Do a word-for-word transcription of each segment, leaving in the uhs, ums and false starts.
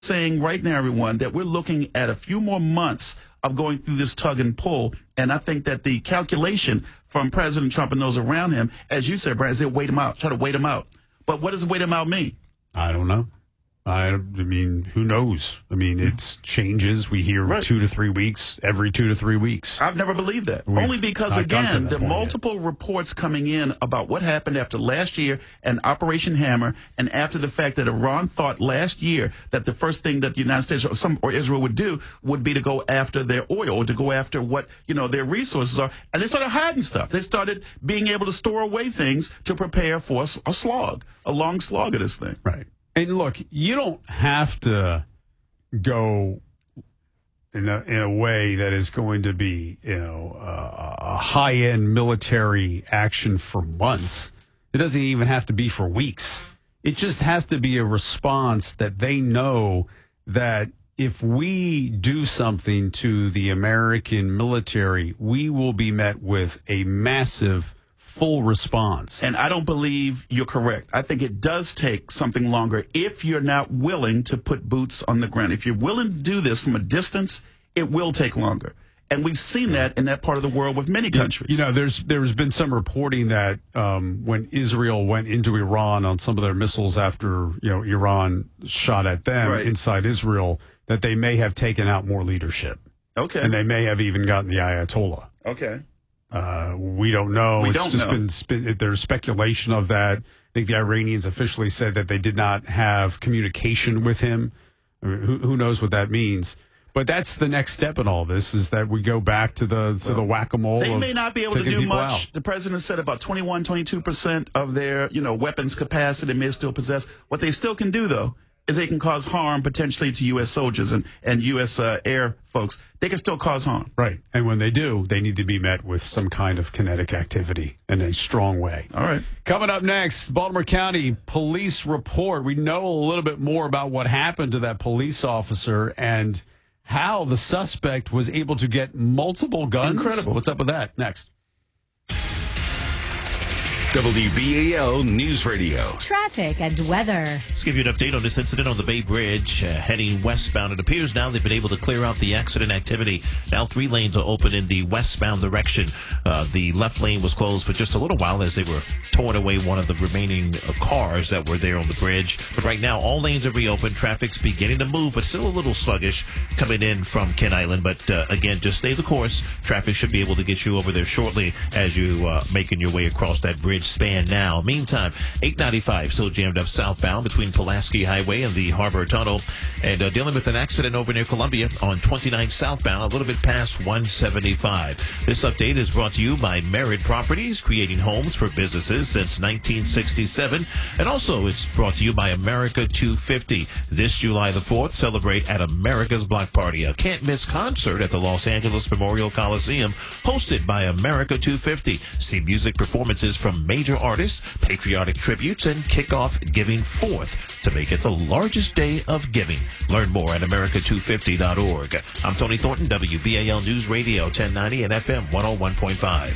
saying right now, everyone, that we're looking at a few more months of going through this tug and pull. And I think that the calculation from President Trump and those around him, as you said, Brian, is they wait him out, try to wait him out. But what does wait him out mean? I don't know. I, I mean, who knows? I mean, it changes. We hear right. two to three weeks, every two to three weeks. I've never believed that. We've Only because, again, the multiple yet. reports coming in about what happened after last year and Operation Hammer, and after the fact that Iran thought last year that the first thing that the United States or, some, or Israel would do would be to go after their oil, or to go after what, you know, their resources are. And they started hiding stuff. They started being able to store away things to prepare for a, a slog, a long slog of this thing. Right. And look, you don't have to go in a, in a way that is going to be, you know, uh, a high-end military action for months. It doesn't even have to be for weeks. It just has to be a response that they know that if we do something to the American military, we will be met with a massive full response. And I don't believe you're correct. I think it does take something longer if you're not willing to put boots on the ground. If you're willing to do this from a distance, it will take longer. And we've seen that in that part of the world with many countries. You know, there's there's been some reporting that um, when Israel went into Iran on some of their missiles after, you know, Iran shot at them right. inside Israel, that they may have taken out more leadership. Okay. And they may have even gotten the Ayatollah. Okay. Uh, we don't know. We it's don't just know. been there's speculation of that. I think the Iranians officially said that they did not have communication with him. I mean, who, who knows what that means? But that's the next step in all this, is that we go back to the to well, the whack-a-mole. They may not be able to do much. Out. The president said about twenty-one, twenty-two percent of their, you know, weapons capacity may still possess. What they still can do, though, is they can cause harm potentially to U S soldiers and, and U S Uh, air folks. They can still cause harm. Right. And when they do, they need to be met with some kind of kinetic activity in a strong way. All right. Coming up next, Baltimore County police report. We know a little bit more about what happened to that police officer and how the suspect was able to get multiple guns. Incredible. What's up with that? Next. W B A L News Radio. Traffic and weather. Let's give you an update on this incident on the Bay Bridge. Uh, heading westbound, it appears now they've been able to clear out the accident activity. Now three lanes are open in the westbound direction. Uh, the left lane was closed for just a little while as they were towing away one of the remaining uh, cars that were there on the bridge. But right now, all lanes are reopened. Traffic's beginning to move, but still a little sluggish coming in from Kent Island. But uh, again, just stay the course. Traffic should be able to get you over there shortly as you uh, making your way across that bridge span now. Meantime, eight ninety-five still jammed up southbound between Pulaski Highway and the Harbor Tunnel, and uh, dealing with an accident over near Columbia on twenty-nine southbound, a little bit past one seventy-five. This update is brought to you by Merit Properties, creating homes for businesses since nineteen sixty-seven, and also it's brought to you by America two fifty. This July the fourth, celebrate at America's Block Party, a can't-miss concert at the Los Angeles Memorial Coliseum, hosted by America two fifty. See music performances from major artists, patriotic tributes, and kick off Giving Fourth to make it the largest day of giving. Learn more at America two fifty dot org. I'm Tony Thornton, W B A L News Radio ten ninety and F M one oh one point five.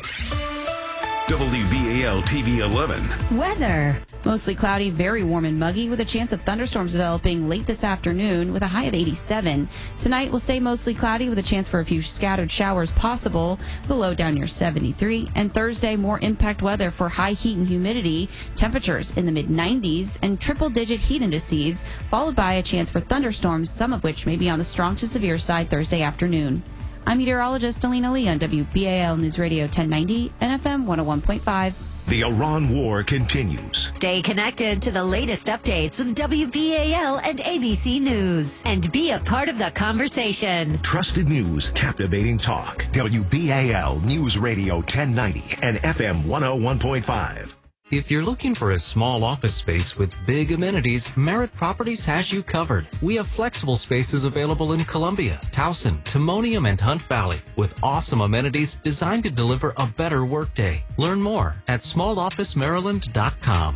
W B A L T V eleven. Weather. Mostly cloudy, very warm and muggy, with a chance of thunderstorms developing late this afternoon with a high of eighty-seven. Tonight will stay mostly cloudy with a chance for a few scattered showers possible, with a low down near seventy-three. And Thursday, more impact weather for high heat and humidity, temperatures in the mid nineties, and triple-digit heat indices, followed by a chance for thunderstorms, some of which may be on the strong to severe side Thursday afternoon. I'm meteorologist Alina Lee on W B A L News Radio ten ninety and F M one oh one point five. The Iran war continues. Stay connected to the latest updates with W B A L and A B C News, and be a part of the conversation. Trusted news, captivating talk. W B A L News Radio ten ninety and F M one oh one point five. If you're looking for a small office space with big amenities, Merit Properties has you covered. We have flexible spaces available in Columbia, Towson, Timonium, and Hunt Valley, with awesome amenities designed to deliver a better workday. Learn more at small office maryland dot com.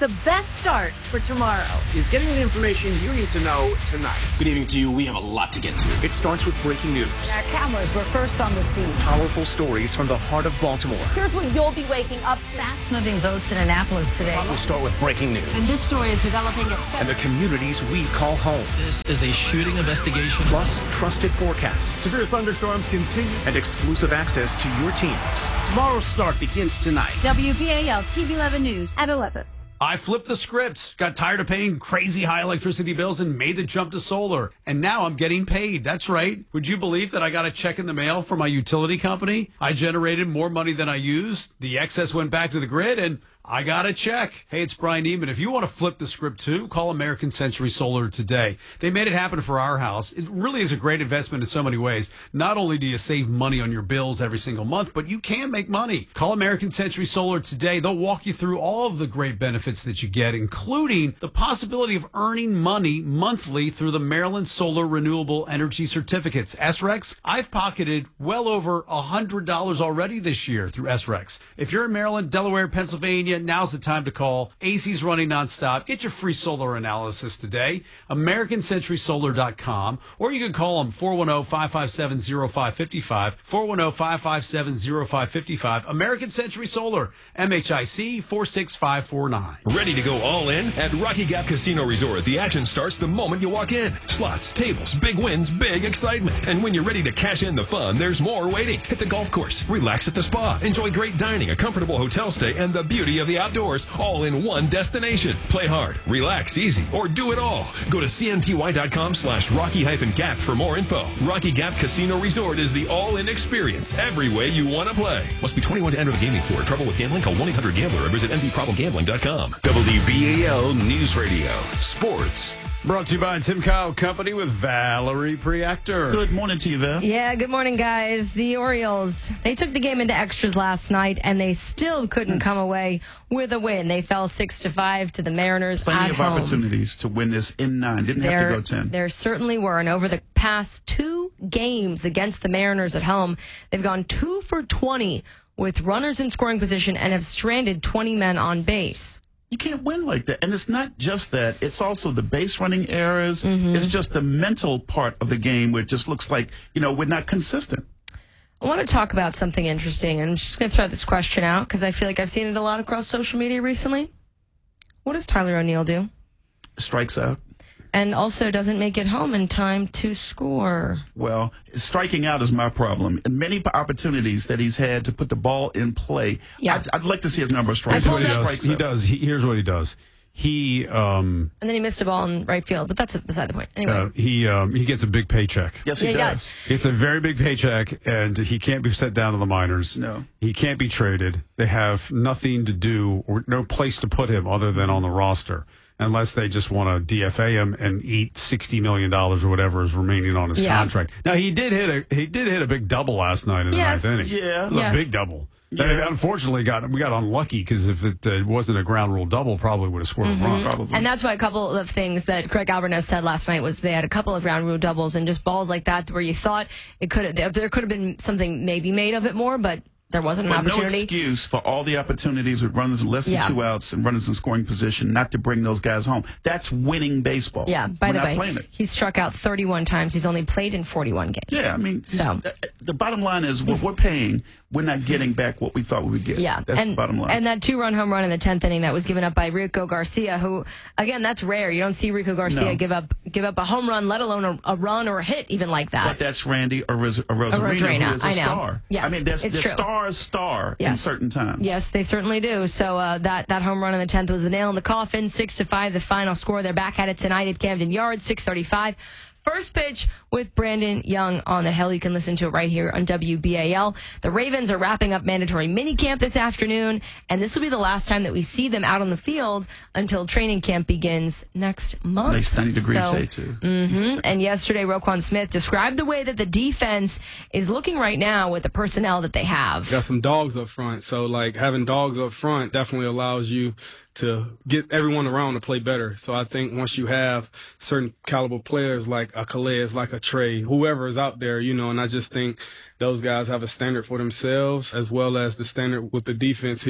the best start for tomorrow is getting the information you need to know tonight. Good evening to you. We have a lot to get to. It starts with breaking news. Our cameras were first on the scene. Powerful stories from the heart of Baltimore. Here's what you'll be waking up to. Fast-moving votes in Annapolis today. We'll start with breaking news. And this story is developing at and the communities we call home. This is a shooting investigation. Plus, trusted forecasts. Severe thunderstorms continue. And exclusive access to your teams. Tomorrow's start begins tonight. W B A L T V eleven News at eleven. I flipped the script, got tired of paying crazy high electricity bills and made the jump to solar. And now I'm getting paid. That's right. Would you believe that I got a check in the mail from my utility company? I generated more money than I used. The excess went back to the grid and I got a check. Hey, it's Brian Neiman. If you want to flip the script too, call American Century Solar today. They made it happen for our house. It really is a great investment in so many ways. Not only do you save money on your bills every single month, but you can make money. Call American Century Solar today. They'll walk you through all of the great benefits that you get, including the possibility of earning money monthly through the Maryland Solar Renewable Energy Certificates. S R E Cs, I've pocketed well over one hundred dollars already this year through S R E Cs. If you're in Maryland, Delaware, Pennsylvania, now's the time to call. A C's running nonstop. Get your free solar analysis today. American Century Solar dot com. Or you can call them four one zero, five five seven, zero five five five. four one zero, five five seven, zero five five five. American Century Solar. M H I C four six five four nine. Ready to go all in? At Rocky Gap Casino Resort, the action starts the moment you walk in. Slots, tables, big wins, big excitement. And when you're ready to cash in the fun, there's more waiting. Hit the golf course, relax at the spa, enjoy great dining, a comfortable hotel stay, and the beauty of the outdoors, all in one destination. Play hard, relax easy, or do it all. Go to cnty.com slash rocky hyphen gap for more info. Rocky Gap Casino Resort is the all-in experience every way you want to play. Must be twenty-one to enter the gaming floor. Trouble with gambling? Call one eight hundred gambler or visit m d problem gambling dot com. W B A L News Radio. Sports. Brought to you by Tim Kyle Company with Valerie Preactor. Good morning to you, Val. Yeah, good morning, guys. The Orioles, they took the game into extras last night, and they still couldn't come away with a win. They fell six to five to the Mariners Plenty at of home. opportunities to win this in nine. Didn't there, have to go ten. There certainly were. And over the past two games against the Mariners at home, they've gone two for twenty with runners in scoring position and have stranded twenty men on base. You can't win like that. And it's not just that. It's also the base running errors. Mm-hmm. It's just the mental part of the game where it just looks like, you know, we're not consistent. I want to talk about something interesting. I'm just going to throw this question out because I feel like I've seen it a lot across social media recently. What does Tyler O'Neill do? Strikes out. And also doesn't make it home in time to score. Well, striking out is my problem. And many opportunities that he's had to put the ball in play. Yeah. I'd, I'd like to see his number of strikes. He does. He does. He, here's what he does. He um, and then he missed a ball in right field, but that's beside the point. Anyway, uh, he um, he gets a big paycheck. Yes, he yeah, does. He It's a very big paycheck, and he can't be sent down to the minors. No, he can't be traded. They have nothing to do or no place to put him other than on the roster, unless they just want to D F A him and eat sixty million dollars or whatever is remaining on his yeah. contract. Now he did hit a he did hit a big double last night in the yes. ninth inning. Yeah, it was yes. a big double. Yeah. They unfortunately got we got unlucky because if it uh, wasn't a ground rule double, probably would have scored mm-hmm. a run. Probably. And that's why a couple of things that Craig Alvarez said last night was they had a couple of ground rule doubles and just balls like that where you thought it could there, there could have been something maybe made of it more, but there wasn't an but opportunity. No excuse for all the opportunities with runners in less than yeah. two outs and runners in scoring position not to bring those guys home. That's winning baseball. Yeah, by We're the not way, playing it. he's struck out thirty-one times. He's only played in forty-one games. Yeah, I mean, so. the bottom line is what we're paying, we're not getting back what we thought we would get. Yeah, that's and, the bottom line. And that two-run home run in the tenth inning that was given up by Rico Garcia, who, again, that's rare. You don't see Rico Garcia no. give up give up a home run, let alone a, a run or a hit even like that. But that's Randy Ariz- Arozarena, who is a I know. star. Yes, I mean, there's, it's there's true. stars star yes. in certain times. Yes, they certainly do. So uh, that, that home run in the tenth was the nail in the coffin. Six to five, the final score. They're back at it tonight at Camden Yards, six thirty-five. First pitch with Brandon Young on the hill. You can listen to it right here on W B A L. The Ravens are wrapping up mandatory minicamp this afternoon, and this will be the last time that we see them out on the field until training camp begins next month. Nice ninety degree so, day, too. Mm-hmm. And yesterday, Roquan Smith described the way that the defense is looking right now with the personnel that they have. Got some dogs up front, so like having dogs up front definitely allows you to get everyone around to play better. So I think once you have certain caliber players like a Calais, like a Trey, whoever is out there, you know, and I just think those guys have a standard for themselves as well as the standard with the defense here.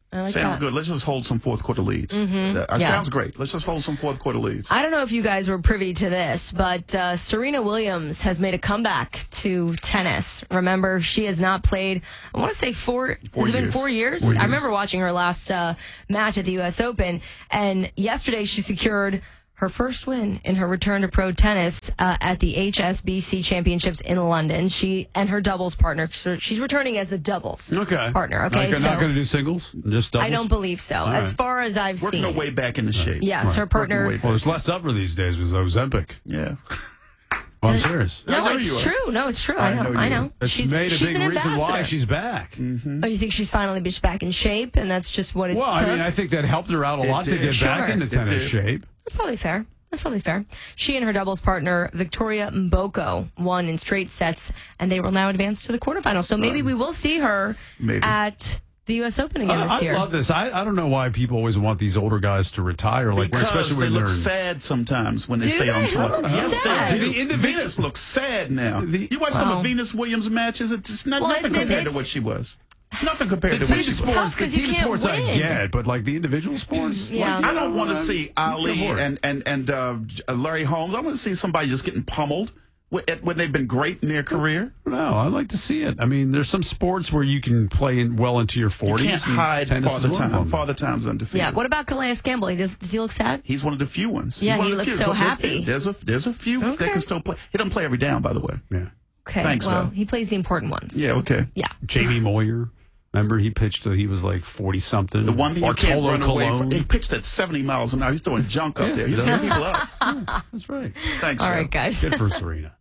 I like sounds that. good. Let's just hold some fourth quarter leads. Mm-hmm. That uh, Yeah. sounds great. Let's just hold some fourth quarter leads. I don't know if you guys were privy to this, but uh, Serena Williams has made a comeback to tennis. Remember, she has not played, I want to say four, Four has it been years. four years? Four I years. remember watching her last uh, match at the U S Open, and yesterday she secured her first win in her return to pro tennis uh, at the H S B C Championships in London. She and her doubles partner, so she's returning as a doubles Okay. partner. Okay, Not, so not going to do singles, just doubles. I don't believe so. All As right. far as I've Working seen, her way back into shape. Yes, her partner- Working her way Well, there's back. less up for these days with Ozempic. Yeah. Well, I'm serious. no, I know it's you are. true. No, it's true. I I know. know I you know. are. It's she's made a she's big an reason ambassador. why she's back. Oh, you think she's finally be back in shape, and that's just what it Well, took? I mean, I think that helped her out a It lot to did. get Sure. back into It tennis did. shape. That's probably fair. That's probably fair. She and her doubles partner, Victoria Mboko, won in straight sets, and they will now advance to the quarterfinals. So maybe we will see her Maybe. at the U S Open again I, this I year. love this. I, I don't know why people always want these older guys to retire, like Because especially they when look they're. sad sometimes when they Do stay they? on How tour. look Yes, sad? they do. Do the individual- Venus looks sad now. The- you watch some Wow. of Venus Williams' matches. It's not Well, nothing it's- compared to it's- what she was. Nothing compared The to what team she was. sports, tough the 'cause you team can't sports I win. get, but like the individual sports, Yeah. like, I don't want to uh, see go Ali for it. and and and uh, Larry Holmes. I want to see somebody just getting pummeled when when they've been great in their career. No, I like to see it. I mean, there's some sports where you can play in well into your You forties. can't and hide tennis Father is one of Time. them. Father Time's undefeated. yeah. What about Calais Campbell? He does, does he look sad? He's one of the few ones. Yeah, He's one he of the looks few. so there's- happy. There's a there's a few that Okay. can still play. He doesn't play every down, by the way. Yeah. Okay. Thanks, well, though. he plays the important ones. Yeah. Okay. Yeah. Jamie Moyer. Remember, he pitched till he was like forty something. The one thing you can't Bartolo run away Colon. from. He pitched at seventy miles an hour. He's throwing junk up Yeah, there. He's he getting does. people up. That's right. Thanks. All Phil. right, guys. Good for Serena.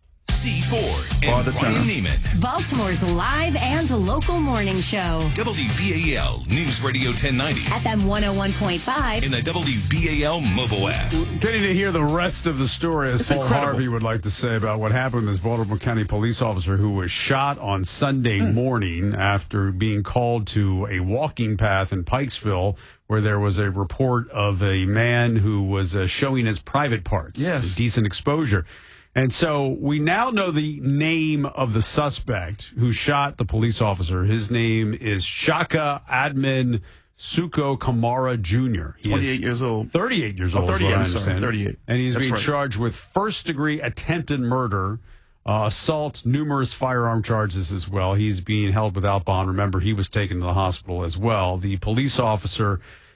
C four Father and Brian Time. Neiman. Baltimore's live and local morning show. W B A L News Radio ten ninety. F M one oh one point five. In the W B A L mobile app. Getting to hear the rest of the story, as It's Paul incredible. Harvey would like to say about what happened with this Baltimore County police officer who was shot on Sunday Hmm. morning after being called to a walking path in Pikesville, where there was a report of a man who was uh, showing his private parts. Yes. Decent exposure. And so we now know the name of the suspect who shot the police officer. His name is Shaka Admin Suko Kamara Junior He is twenty-eight years old. thirty-eight years Oh, old. is thirty-eight, what I I'm sorry, understand. thirty-eight. And he's That's being right. charged with first degree attempted murder, uh, assault, numerous firearm charges as well. He's being held without bond. Remember, he was taken to the hospital as well. The police officer,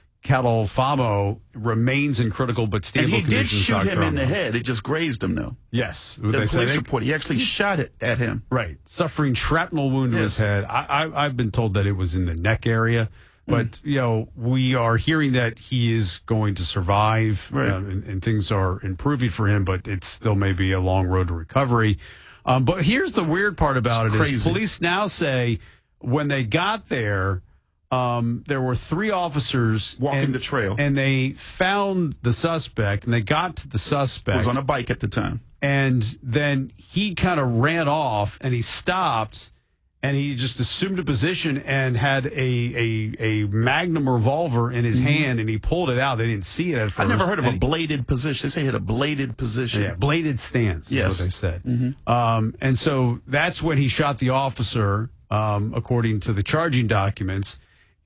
Catalfamo, remains in critical but stable And he did condition. shoot Doctor him in the Armo. head. It just grazed him, though. Yes. The They say police they- report. He actually shot it at him. Right. Suffering shrapnel wound to his Yes. head. I, I, I've been told that it was in the neck area. But, Mm. you know, we are hearing that he is going to survive Right. uh, and, and things are improving for him, but it still may be a long road to recovery. Um, but here's the weird part about It's it is crazy. police now say when they got there, um, there were three officers Walking and- the trail. and they found the suspect and they got to the He suspect. was on a bike at the time. And then he kind of ran off and he stopped and he just assumed a position and had a a, a Magnum revolver in his hand and he pulled it out. They didn't see it at Mm-hmm. I first. never heard of And a he- bladed position. They say he had a bladed position. yeah, bladed stance is Yes. what they said. Mm-hmm. Um, and so that's when he shot the officer, um, according to the charging documents.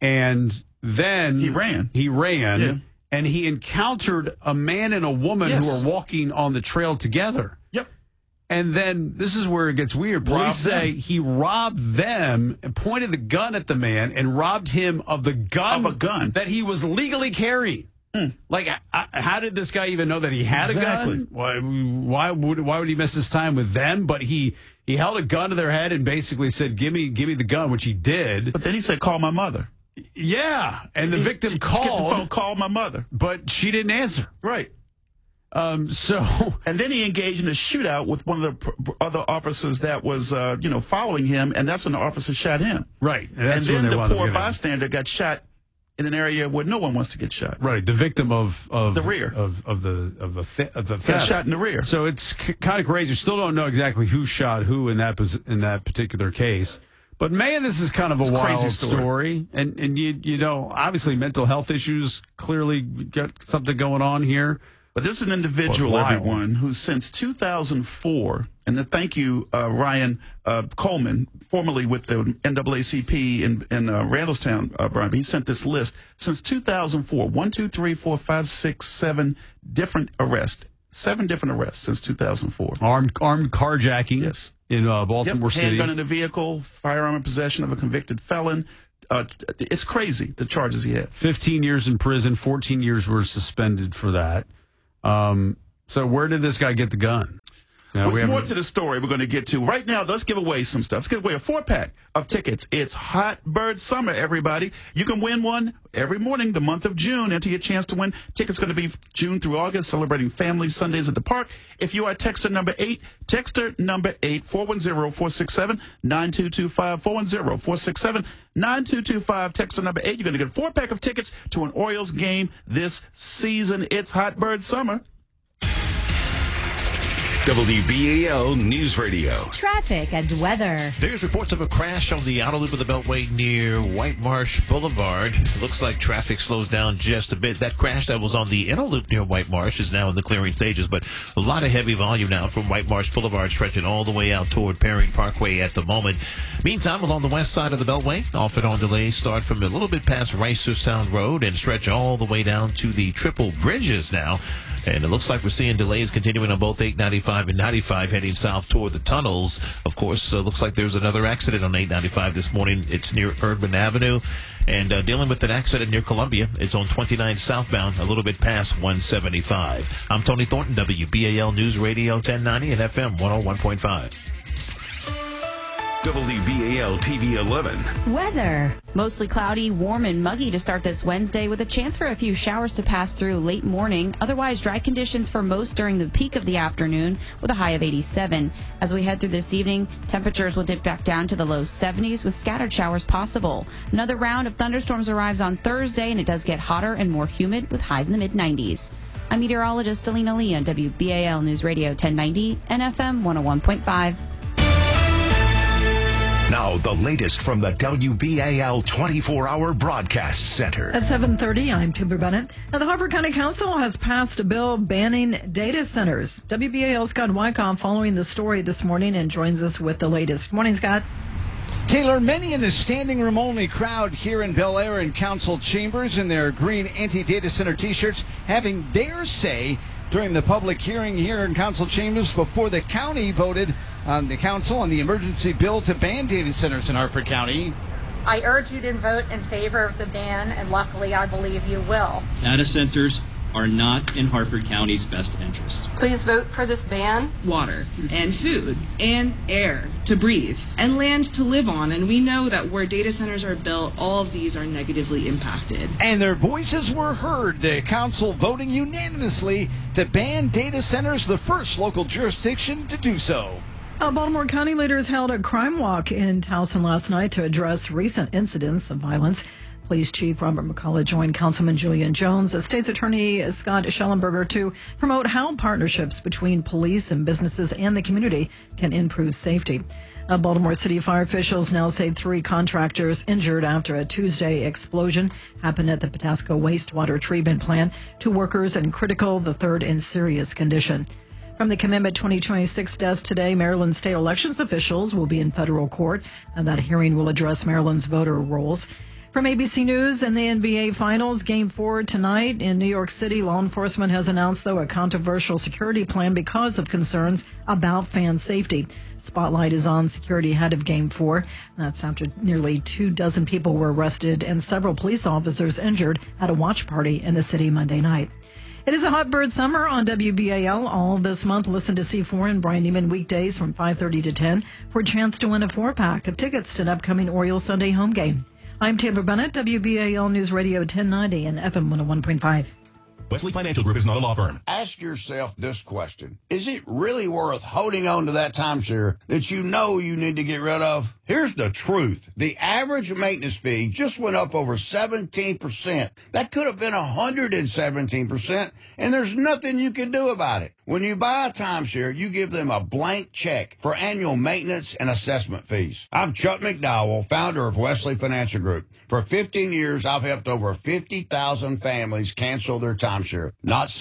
And then He ran. He ran. Yeah. And he encountered a man and a woman Yes. who were walking on the trail together. Yep. And then this is where it gets weird. Police Robbed say them. he robbed them and pointed the gun at the man and robbed him of the gun, Of a gun. that he was legally carrying. Like, I, I- how did this guy even know that he had Exactly. a gun? Why, why would why would he miss his time with them? But he he held a gun to their head and basically said, "Give me give me the gun," which he did. But then he said, call my mother. Yeah, and the He- victim he- Get the phone, called, call my mother. but she didn't answer. Right. Um, so And then he engaged in a shootout with one of the pr- pr- other officers that was, uh, you know, following him, and that's when the officer shot him. right, and, And that's when then they the wound up poor getting him. bystander got shot in an area where no one wants to get shot. Right, the victim of of The rear. of of the of the th- of the Got theft. shot in the rear. So it's c- kind of crazy. Still don't know exactly who shot who in that pos- in that particular case. But man, this is kind of a It's a wild crazy story. story. And and you you know obviously mental health issues clearly got something going on here. But this is an individual, everyone, who since two thousand four, and then thank you, uh, Ryan uh, Coleman, formerly with the N double A C P in, in uh, Randallstown, uh, Brian, he sent this list. Since two thousand four, one, two, three, four, five, six, seven different arrests. Seven different arrests since two thousand four. Armed armed carjacking yes. in uh, Baltimore yep. City. Handgun in a vehicle, firearm in possession of a convicted felon. Uh, it's crazy, the charges he had. fifteen years in prison, fourteen years were suspended for that. Um, so where did this guy get the gun? Now, What's we more to the story we're going to get to. Right now, let's give away some stuff. Let's give away a four-pack of tickets. It's Hot Bird Summer, everybody. You can win one every morning, the month of June. Enter your chance to win. Tickets going to be June through August, celebrating family Sundays at the park. If you are texter number eight, texter number eight, four one zero, four six seven, nine two two five, four one zero, four six seven, nine two two five, texter number eight. You're going to get a four-pack of tickets to an Orioles game this season. It's Hot Bird Summer. W B A L News Radio. Traffic and weather. There's reports of a crash on the outer loop of the Beltway near White Marsh Boulevard. It looks like traffic slows down just a bit. That crash that was on the inner loop near White Marsh is now in the clearing stages, but a lot of heavy volume now from White Marsh Boulevard stretching all the way out toward Perry Parkway at the moment. Meantime, along the west side of the Beltway, off and on delays start from a little bit past Reisterstown Road and stretch all the way down to the Triple Bridges now. And it looks like we're seeing delays continuing on both eight ninety-five and ninety-five heading south toward the tunnels. Of course, uh, looks like there's another accident on eight ninety-five this morning. It's near Urban Avenue. And uh, dealing with an accident near Columbia. It's on twenty-nine southbound, a little bit past one seventy-five. I'm Tony Thornton, W B A L News Radio ten ninety and F M one oh one point five. W B A L T V eleven. Weather. Mostly cloudy, warm and muggy to start this Wednesday with a chance for a few showers to pass through late morning. Otherwise, dry conditions for most during the peak of the afternoon with a high of eighty-seven. As we head through this evening, temperatures will dip back down to the low seventies with scattered showers possible. Another round of thunderstorms arrives on Thursday, and it does get hotter and more humid with highs in the mid nineties. I'm meteorologist Alina Lee on W B A L News Radio ten ninety and F M one oh one point five. Now, the latest from the W B A L twenty-four hour Broadcast Center. At seven thirty, I'm Kimber Bennett. Now, the Harford County Council has passed a bill banning data centers. W B A L's Scott Wyckoff following the story this morning and joins us with the latest. Morning, Scott. Taylor, many in the standing room only crowd here in Bel Air in council chambers in their green anti-data center t-shirts having their say during the public hearing here in council chambers before the county voted on the council on the emergency bill to ban data centers in Harford County. I urge you to vote in favor of the ban, and luckily I believe you will. Data centers are not in Harford County's best interest. Please vote for this ban. Water and food and air to breathe and land to live on. And we know that where data centers are built, all of these are negatively impacted. And their voices were heard. The council voting unanimously to ban data centers, the first local jurisdiction to do so. Uh, Baltimore County leaders held a crime walk in Towson last night to address recent incidents of violence. Police Chief Robert McCullough joined Councilman Julian Jones, State's Attorney Scott Schellenberger to promote how partnerships between police and businesses and the community can improve safety. Uh, Baltimore City fire officials now say three contractors injured after a Tuesday explosion happened at the Patapsco wastewater treatment plant. Two workers in critical, the third in serious condition. From the Commitment twenty twenty-six desk today, Maryland state elections officials will be in federal court, and that hearing will address Maryland's voter rolls. From A B C News and the N B A Finals, Game four tonight in New York City. Law enforcement has announced, though, a controversial security plan because of concerns about fan safety. Spotlight is on security ahead of Game four. That's after nearly two dozen people were arrested and several police officers injured at a watch party in the city Monday night. It is a hot bird summer on W B A L all this month. Listen to C four and Brian Neiman weekdays from five thirty to ten for a chance to win a four-pack of tickets to an upcoming Orioles Sunday home game. I'm Taylor Bennett, W B A L News Radio ten ninety and F M one oh one point five. Wesley Financial Group is not a law firm. Ask yourself this question. Is it really worth holding on to that timeshare that you know you need to get rid of? Here's the truth. The average maintenance fee just went up over seventeen percent. That could have been one hundred seventeen percent, and there's nothing you can do about it. When you buy a timeshare, you give them a blank check for annual maintenance and assessment fees. I'm Chuck McDowell, founder of Wesley Financial Group. For fifteen years, I've helped over fifty thousand families cancel their timeshare. Not sell it,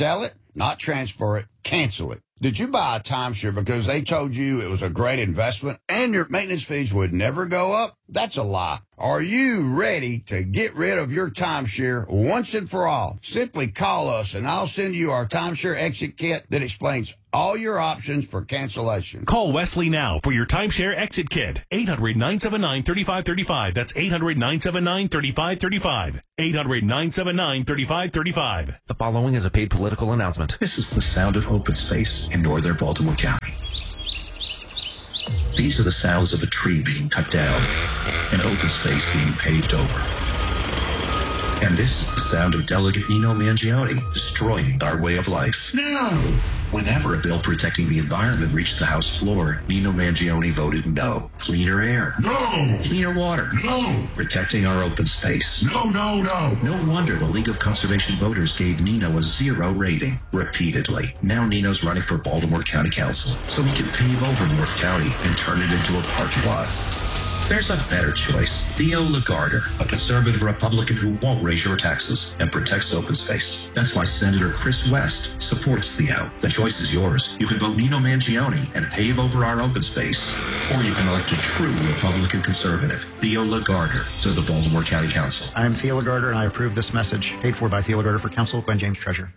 not transfer it, cancel it. Did you buy a timeshare because they told you it was a great investment and your maintenance fees would never go up? That's a lie. Are you ready to get rid of your timeshare once and for all? Simply call us and I'll send you our timeshare exit kit that explains all your options for cancellation. Call Wesley now for your timeshare exit kit. eight hundred, nine seven nine, three five three five. That's eight hundred, nine seven nine, three five three five. eight hundred, nine seven nine, three five three five. The following is a paid political announcement. This is the sound of open space in northern Baltimore County. These are the sounds of a tree being cut down and open space being paved over. And this is the sound of Delegate Nino Mangione destroying our way of life. No! Whenever a bill protecting the environment reached the House floor, Nino Mangione voted no. Cleaner air. No! Cleaner water. No! Protecting our open space. No, no, no! No wonder the League of Conservation Voters gave Nino a zero rating repeatedly. Now Nino's running for Baltimore County Council, so he can pave over North County and turn it into a parking lot. There's a better choice. Theo Lagarder, a conservative Republican who won't raise your taxes and protects open space. That's why Senator Chris West supports Theo. The choice is yours. You can vote Nino Mangione and pave over our open space. Or you can elect a true Republican conservative, Theo Lagarder, to the Baltimore County Council. I'm Theo Lagarder, and I approve this message. Paid for by Theo Lagarder for Council, Gwen James, Treasurer.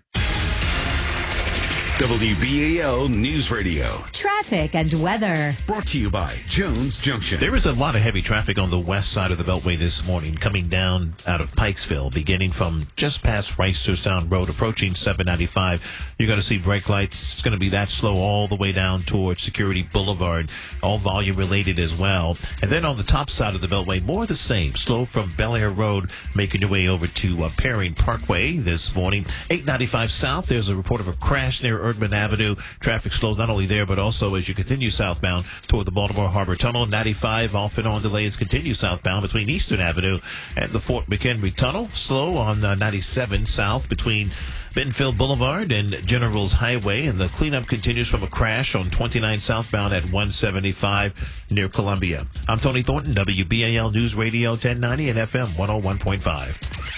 W B A L News Radio. Traffic and weather. Brought to you by Jones Junction. There is a lot of heavy traffic on the west side of the Beltway this morning, coming down out of Pikesville, beginning from just past Reisterstown Road, approaching seven ninety-five. You're going to see brake lights. It's going to be that slow all the way down towards Security Boulevard, all volume related as well. And then on the top side of the Beltway, more of the same. Slow from Bel Air Road, making your way over to uh, Perrine Parkway this morning. eight ninety-five South, there's a report of a crash near Erdman Avenue. Traffic slows not only there, but also as you continue southbound toward the Baltimore Harbor Tunnel. ninety-five off and on delays continue southbound between Eastern Avenue and the Fort McHenry Tunnel. Slow on uh, ninety-seven South between Bentonville Boulevard and Generals Highway, and the cleanup continues from a crash on twenty-nine southbound at one seventy-five near Columbia. I'm Tony Thornton, W B A L News Radio ten ninety and F M one oh one point five.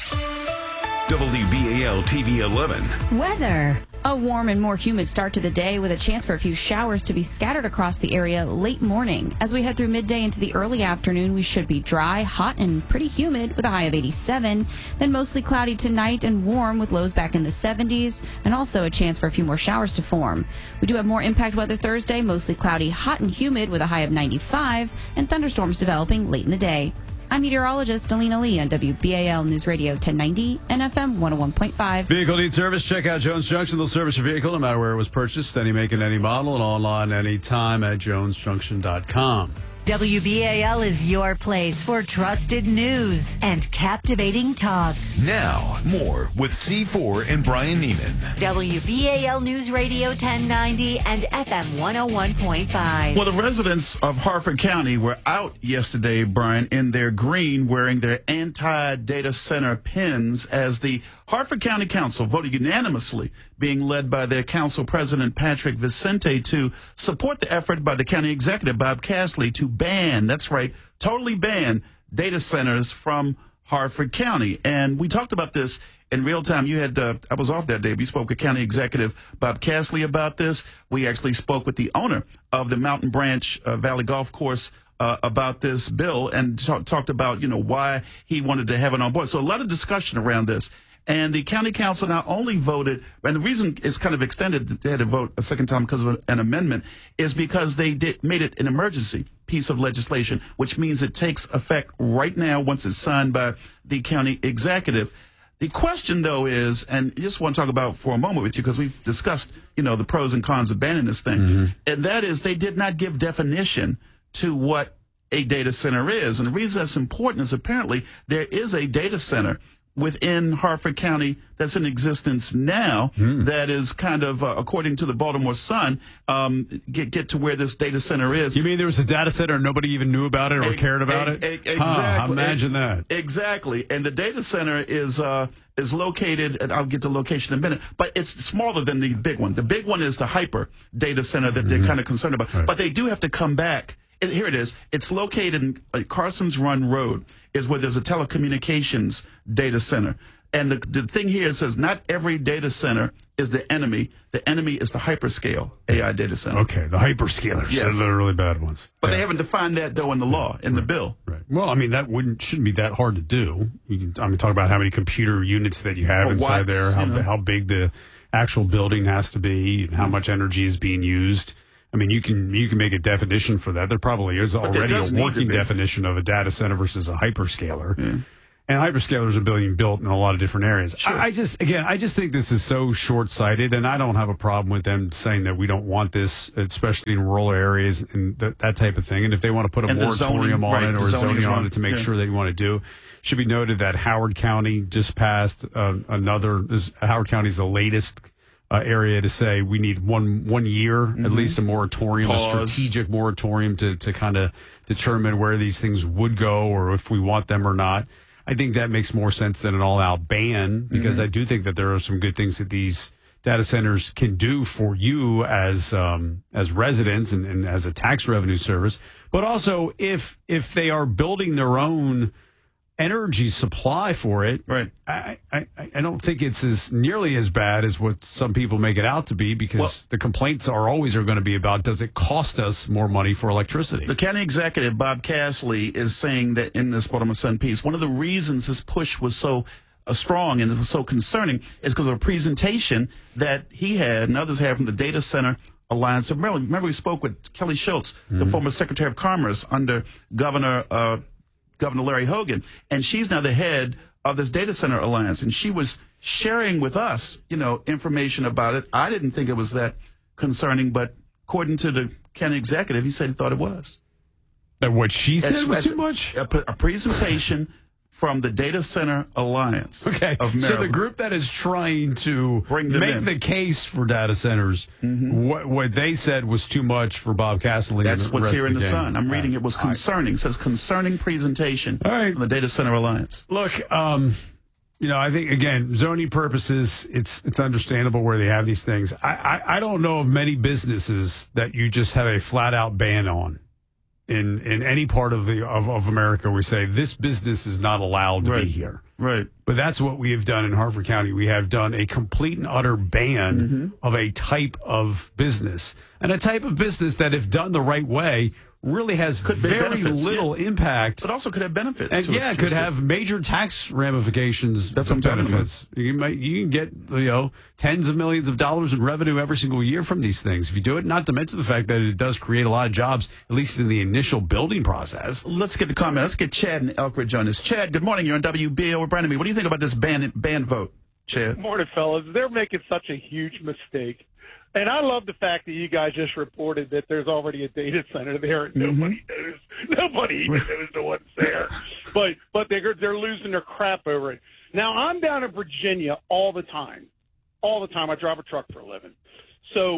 W B A L T V eleven. Weather. A warm and more humid start to the day with a chance for a few showers to be scattered across the area late morning. As we head through midday into the early afternoon, we should be dry, hot, and pretty humid with a high of eighty-seven. Then mostly cloudy tonight and warm with lows back in the seventies, and also a chance for a few more showers to form. We do have more impact weather Thursday, mostly cloudy, hot, and humid with a high of ninety-five, and thunderstorms developing late in the day. I'm meteorologist Alina Lee on W B A L News Radio ten ninety and F M one oh one point five. Vehicle needs service? Check out Jones Junction. They'll service your vehicle no matter where it was purchased, any make and any model, and online anytime at jones junction dot com. W B A L is your place for trusted news and captivating talk. Now, more with C four and Brian Neiman. W B A L News Radio ten ninety and F M one oh one point five. Well, the residents of Harford County were out yesterday, Brian, in their green wearing their anti-data center pins as the Harford County Council voted unanimously, being led by their council president, Patrick Vicente, to support the effort by the county executive, Bob Castley, to ban, that's right, totally ban data centers from Harford County. And we talked about this in real time. You had, uh, I was off that day. We spoke with County Executive Bob Castley about this. We actually spoke with the owner of the Mountain Branch uh, Valley Golf Course Uh, about this bill and talk, talked about, you know, why he wanted to have it on board. So a lot of discussion around this. And the county council not only voted, and the reason it's kind of extended, they had to vote a second time because of an amendment, is because they did made it an emergency piece of legislation, which means it takes effect right now once it's signed by the county executive. The question, though, is, and I just want to talk about for a moment with you, because we've discussed, you know, the pros and cons of banning this thing, mm-hmm. and that is they did not give definition to what a data center is. And the reason that's important is apparently there is a data center within Harford County that's in existence now mm. that is kind of, uh, according to the Baltimore Sun, um, get get to where this data center is. You mean there was a data center and nobody even knew about it or e cared about e it? E exactly. Huh, imagine that. Exactly. And the data center is uh, is located, and I'll get to location in a minute, but it's smaller than the big one. The big one is the Hyper data center that mm-hmm. they're kind of concerned about. Right. But they do have to come back. And here it is. It's located in uh, Carson's Run Road is where there's a telecommunications data center. And the, the thing here says not every data center is the enemy. The enemy is the hyperscale A I data center. Okay, the hyperscalers. Yes. They're the really bad ones. But yeah. they haven't defined that, though, in the law, in right. the bill. Right. Well, I mean, that wouldn't shouldn't be that hard to do. You can, I mean, talk about how many computer units that you have Or inside watts, there, how, you know. how big the actual building has to be, and how much energy is being used. I mean, you can you can make a definition for that. There probably is But there already does a need to working be. definition of a data center versus a hyperscaler. Yeah. And hyperscalers are being built in a lot of different areas. Sure. I, I just, again, I just think this is so short-sighted, and I don't have a problem with them saying that we don't want this, especially in rural areas and th- that type of thing. And if they want to put a And the moratorium zoning, on right, it the or zoning zoning is on wrong. it to make Yeah. sure that you want to do, should be noted that Howard County just passed uh, another. Is, Howard County is the latest uh, area to say we need one one year Mm-hmm. at least a moratorium, Pause. a strategic moratorium to to kind of determine where these things would go or if we want them or not. I think that makes more sense than an all-out ban because Mm-hmm. I do think that there are some good things that these data centers can do for you as um, as residents and, and as a tax revenue service. But also, if if they are building their own energy supply for it, right? I, I, I don't think it's as nearly as bad as what some people make it out to be because Well- the complaints are always are going to be about does it cost us more money for electricity? The county executive, Bob Castley, is saying that in this Baltimore Sun piece, one of the reasons this push was so uh, strong and it was so concerning is because of a presentation that he had and others had from the Data Center Alliance of Maryland. Remember, we spoke with Kelly Schultz, the former Secretary of Commerce under Governor uh, Governor Larry Hogan, and she's now the head of this Data Center Alliance, and she was sharing with us, you know, information about it. I didn't think it was that concerning, but according to the county executive, he said he thought it was. That what she said That's- was that's too much? A, a presentation from the Data Center Alliance Okay, of Maryland. so the group that is trying to Bring them make in. the case for data centers, what, what they said was too much for Bob Castley. That's and the what's rest here of in the gang. Sun. I'm reading All it was right. concerning. It says concerning presentation All right. from the Data Center Alliance. Look, um, you know, I think again, zoning purposes, it's it's understandable where they have these things. I, I, I don't know of many businesses that you just have a flat out ban on. In in any part of the of, of America, we say this business is not allowed to Right. be here. Right. But that's what we have done in Harford County. We have done a complete and utter ban Mm-hmm. of a type of business. And a type of business that, if done the right way, really has Could be very benefits, little yeah. impact. But also could have benefits. And to yeah, it. it could have major tax ramifications. That's and what I'm talking benefits. You might you can get you know tens of millions of dollars in revenue every single year from these things if you do it. Not to mention the fact that it does create a lot of jobs, at least in the initial building process. Let's get the comment. Let's get Chad and Elkridge on this. Chad, good morning. You're on W B A L with Brandon. Me. What do you think about this ban ban vote, Chad? Morning, fellas. They're making such a huge mistake. And I love the fact that you guys just reported that there's already a data center there and nobody knows. Nobody even knows the one's there. But but they're they're losing their crap over it. Now I'm down in Virginia all the time, all the time. I drive a truck for a living. So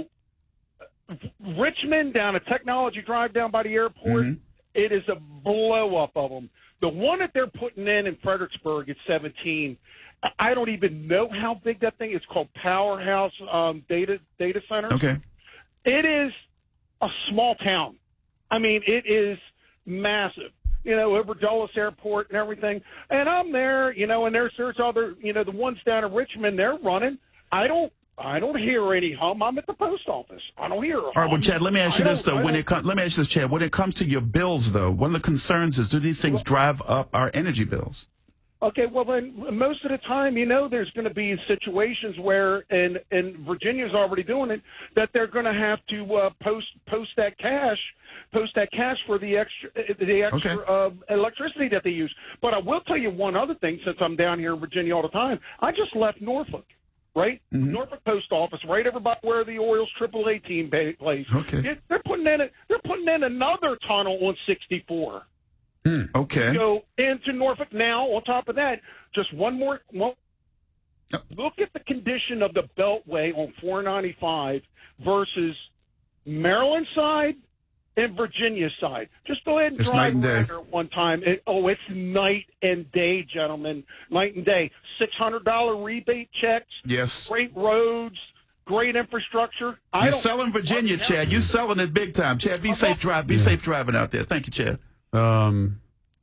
Richmond down a Technology Drive down by the airport, it is a blow up of them. The one that they're putting in in Fredericksburg at seventeen. I don't even know how big that thing is. It's called Powerhouse um, Data Data Center. Okay. It is a small town. I mean, it is massive. You know, over Dulles Airport and everything. And I'm there, you know, and there's there's other, you know, the ones down in Richmond, they're running. I don't I don't hear any hum. I'm at the post office. I don't hear a hum. All right, well, Chad, let me ask you I this, don't- though. I When don't- it com- let me ask you this, Chad. When it comes to your bills, though, one of the concerns is do these things drive up our energy bills? Okay, well then, most of the time, you know, there's going to be situations where, and and Virginia's already doing it, that they're going to have to uh, post post that cash, post that cash for the extra the extra Okay. uh, electricity that they use. But I will tell you one other thing, since I'm down here in Virginia all the time. I just left Norfolk, right? Norfolk Post Office, right over by where the Orioles triple A team ba- plays. Okay. It- they're putting in a, they're putting in another tunnel on sixty-four. Okay. Go into Norfolk now. On top of that, just one more. One, look at the condition of the Beltway on four ninety-five versus Maryland side and Virginia side. Just go ahead and It's drive night and day. around there one time. It, oh, it's night and day, gentlemen. Night and day. six hundred dollars rebate checks. Yes. Great roads. Great infrastructure. I You're don't- selling Virginia, Chad. You're selling it big time. Chad, be safe drive. Be safe driving out there. Thank you, Chad. Um,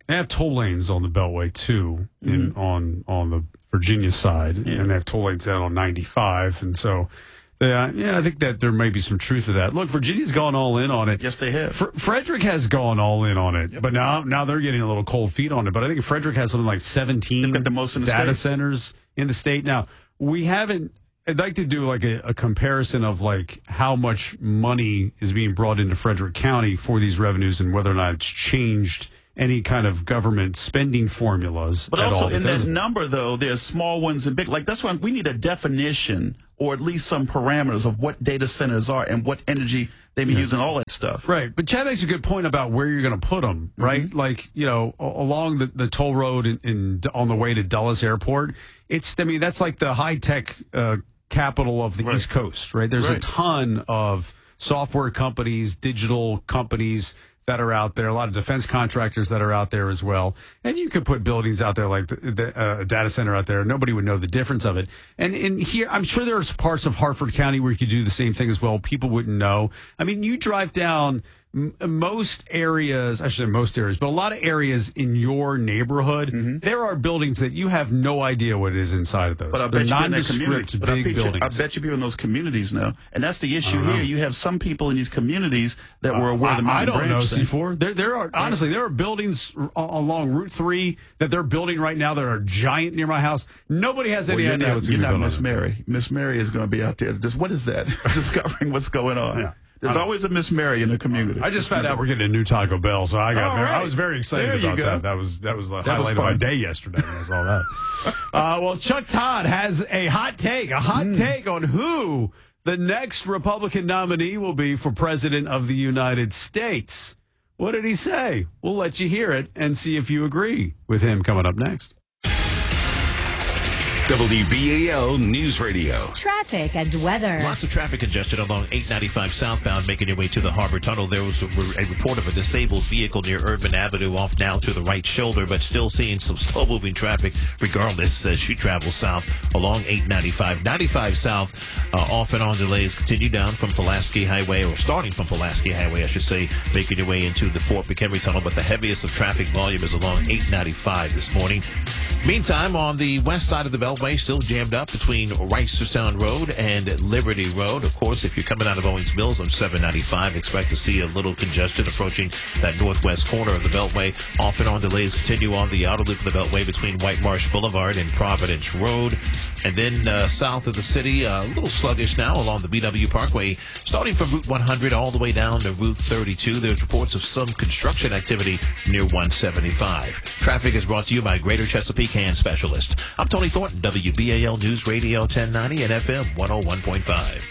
They have toll lanes on the Beltway too, in Mm-hmm. on on the Virginia side, Yeah. and they have toll lanes down on ninety-five, and so. Yeah, yeah, I think that there may be some truth to that. Look, Virginia's gone all in on it. Yes, they have. Fr- Frederick has gone all in on it, yep. but now now they're getting a little cold feet on it. But I think Frederick has something like seventeen got the most in the data state. centers in the state. Now, we haven't, I'd like to do like a, a comparison of like how much money is being brought into Frederick County for these revenues and whether or not it's changed any kind of government spending formulas. But at also all in because that of it. number, though, there's small ones and big. Like, that's why we need a definition or at least some parameters of what data centers are and what energy they be Yeah. using, all that stuff. Right. But Chad makes a good point about where you're going to put them, right? Mm-hmm. Like, you know, a- along the, the toll road in, in on the way to Dulles Airport. It's, I mean, that's like the high tech uh, capital of the Right. East Coast, right? There's Right. a ton of software companies, digital companies that are out there, a lot of defense contractors that are out there as well. And you could put buildings out there like the, the uh, data center out there. Nobody would know the difference of it. And in here, I'm sure there's parts of Harford County where you could do the same thing as well. People wouldn't know. I mean, you drive down m- most areas, I should say most areas, but a lot of areas in your neighborhood, Mm-hmm. there are buildings that you have no idea what is inside of those. But I They're bet you in that community, nondescript but I big bet, you, I buildings. bet you people in those communities know. And that's the issue I don't know. here. You have some people in these communities that were Uh, aware of the I, I Mountain don't know, Branch C thing. four. There, there are honestly there are buildings a- along Route Three that they're building right now that are giant near my house. Nobody has Well, any you're idea not, what's you're going to be not built Miss on it. Mary. Miss Mary is going to be out there. Just what is that? Discovering what's going on. Yeah. There's I- always a Miss Mary in the community. I just found out we're getting a new Taco Bell, so I got All very, right. I was very excited There you about go. that. That was that was the That was highlight of my fun. day yesterday. when I saw that. uh, well, Chuck Todd has a hot take, a hot Mm. take on who the next Republican nominee will be for president of the United States. What did he say? We'll let you hear it and see if you agree with him coming up next. W B A L News Radio. Traffic and weather. Lots of traffic congestion along eight ninety-five southbound making your way to the Harbor Tunnel. There was a, a report of a disabled vehicle near Erdman Avenue off now to the right shoulder, but still seeing some slow-moving traffic regardless as you travel south along eight ninety-five. ninety-five south, uh, off and on delays continue down from Pulaski Highway, or starting from Pulaski Highway, I should say, making your way into the Fort McHenry Tunnel, but the heaviest of traffic volume is along eight ninety-five this morning. Meantime, on the west side of the Beltway, still jammed up between Reisterstown Road and Liberty Road. Of course, if you're coming out of Owings Mills on seven ninety-five, expect to see a little congestion approaching that northwest corner of the Beltway. Off and on delays continue on the outer loop of the Beltway between White Marsh Boulevard and Providence Road. And then uh, south of the city, uh, a little sluggish now along the B W Parkway, starting from Route one hundred all the way down to Route thirty-two. There's reports of some construction activity near one seventy-five. Traffic is brought to you by Greater Chesapeake Hand Specialist. I'm Tony Thornton, W B A L News Radio ten ninety and F M one oh one point five.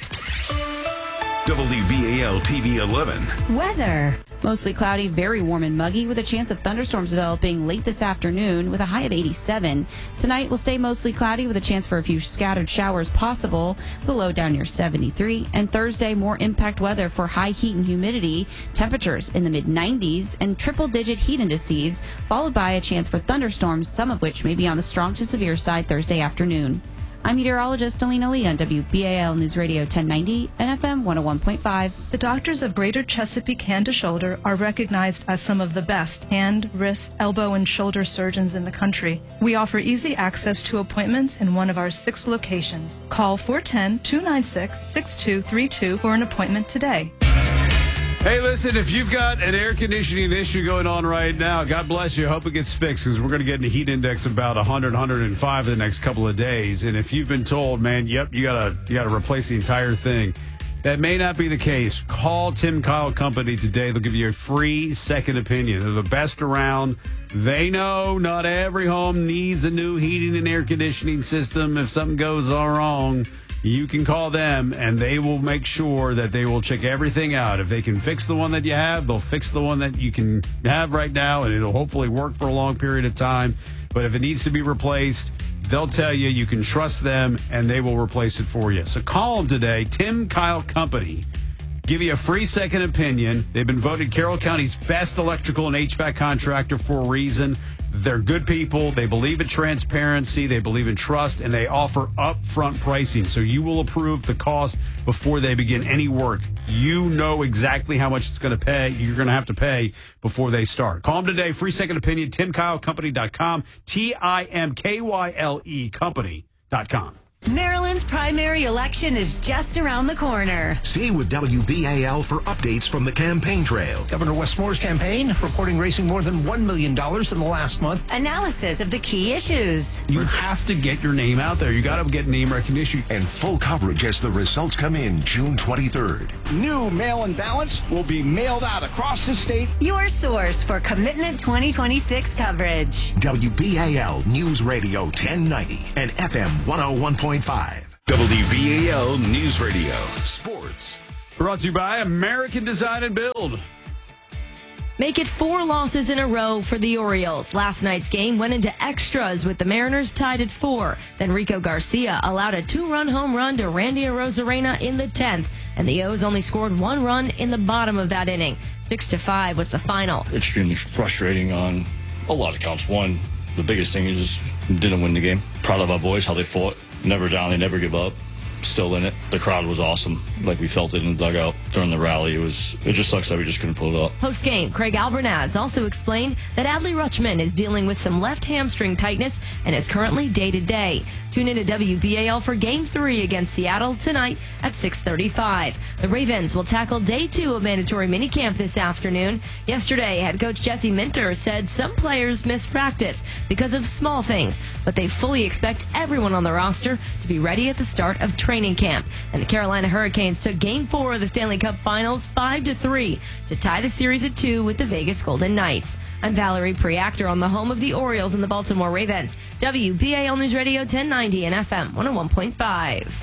W B A L T V eleven. Weather. Mostly cloudy, very warm and muggy with a chance of thunderstorms developing late this afternoon with a high of eighty-seven. Tonight will stay mostly cloudy with a chance for a few scattered showers possible. The low down near seventy-three. And Thursday, more impact weather for high heat and humidity. Temperatures in the mid nineties and triple digit heat indices, followed by a chance for thunderstorms, some of which may be on the strong to severe side Thursday afternoon. I'm meteorologist Alina Lee on W B A L News Radio ten ninety and F M one oh one point five. The doctors of Greater Chesapeake Hand to Shoulder are recognized as some of the best hand, wrist, elbow, and shoulder surgeons in the country. We offer easy access to appointments in one of our six locations. Call four one zero, two nine six, six two three two for an appointment today. Hey, listen, if you've got an air conditioning issue going on right now, God bless you. Hope it gets fixed because we're going to get in a heat index of about one hundred, one hundred five in the next couple of days. And if you've been told, man, yep, you got to you got to replace the entire thing, that may not be the case. Call Tim Kyle Company today. They'll give you a free second opinion. They're the best around. They know not every home needs a new heating and air conditioning system. If something goes all wrong, you can call them, and they will make sure that they will check everything out. If they can fix the one that you have, they'll fix the one that you can have right now, and it'll hopefully work for a long period of time. But if it needs to be replaced, they'll tell you you can trust them, and they will replace it for you. So call them today, Tim Kyle Company. Give you a free second opinion. They've been voted Carroll County's best electrical and H V A C contractor for a reason. They're good people. They believe in transparency. They believe in trust, and they offer upfront pricing. So you will approve the cost before they begin any work. You know exactly how much it's going to pay. You're going to have to pay before they start. Call them today. Free second opinion. Tim Kyle Company dot com. T I M K Y L E Company dot com. Maryland's primary election is just around the corner. Stay with W B A L for updates from the campaign trail. Governor Wes Moore's campaign reporting raising more than one million dollars in the last month. Analysis of the key issues. You have to get your name out there. You got to get name recognition. And full coverage as the results come in June twenty-third. New mail-in ballots will be mailed out across the state. Your source for Commitment twenty twenty-six coverage. W B A L News Radio ten ninety and F M one oh one point five. W B A L News Radio Sports. Brought to you by American Design and Build. Make it four losses in a row for the Orioles. Last night's game went into extras with the Mariners tied at four. Then Rico Garcia allowed a two-run home run to Randy Arozarena in the tenth, and the O's only scored one run in the bottom of that inning. Six to five was the final. Extremely frustrating on a lot of counts. One, the biggest thing is didn't win the game. Proud of our boys, how they fought. Never down, they never give up. Still in it. The crowd was awesome. Like we felt it in the dugout during the rally. It was. It just sucks that we just couldn't pull it up. Post-game, Craig Albernaz also explained that Adley Rutschman is dealing with some left hamstring tightness and is currently day-to-day. Tune in to W B A L for Game three against Seattle tonight at six thirty-five. The Ravens will tackle day two of mandatory minicamp this afternoon. Yesterday, head coach Jesse Minter said some players missed practice because of small things, but they fully expect everyone on the roster to be ready at the start of training camp. And the Carolina Hurricanes took Game four of the Stanley Cup Finals five to three to tie the series at two with the Vegas Golden Knights. I'm Valerie Preactor on the home of the Orioles and the Baltimore Ravens. W B A L News Radio ten ninety and F M one oh one point five.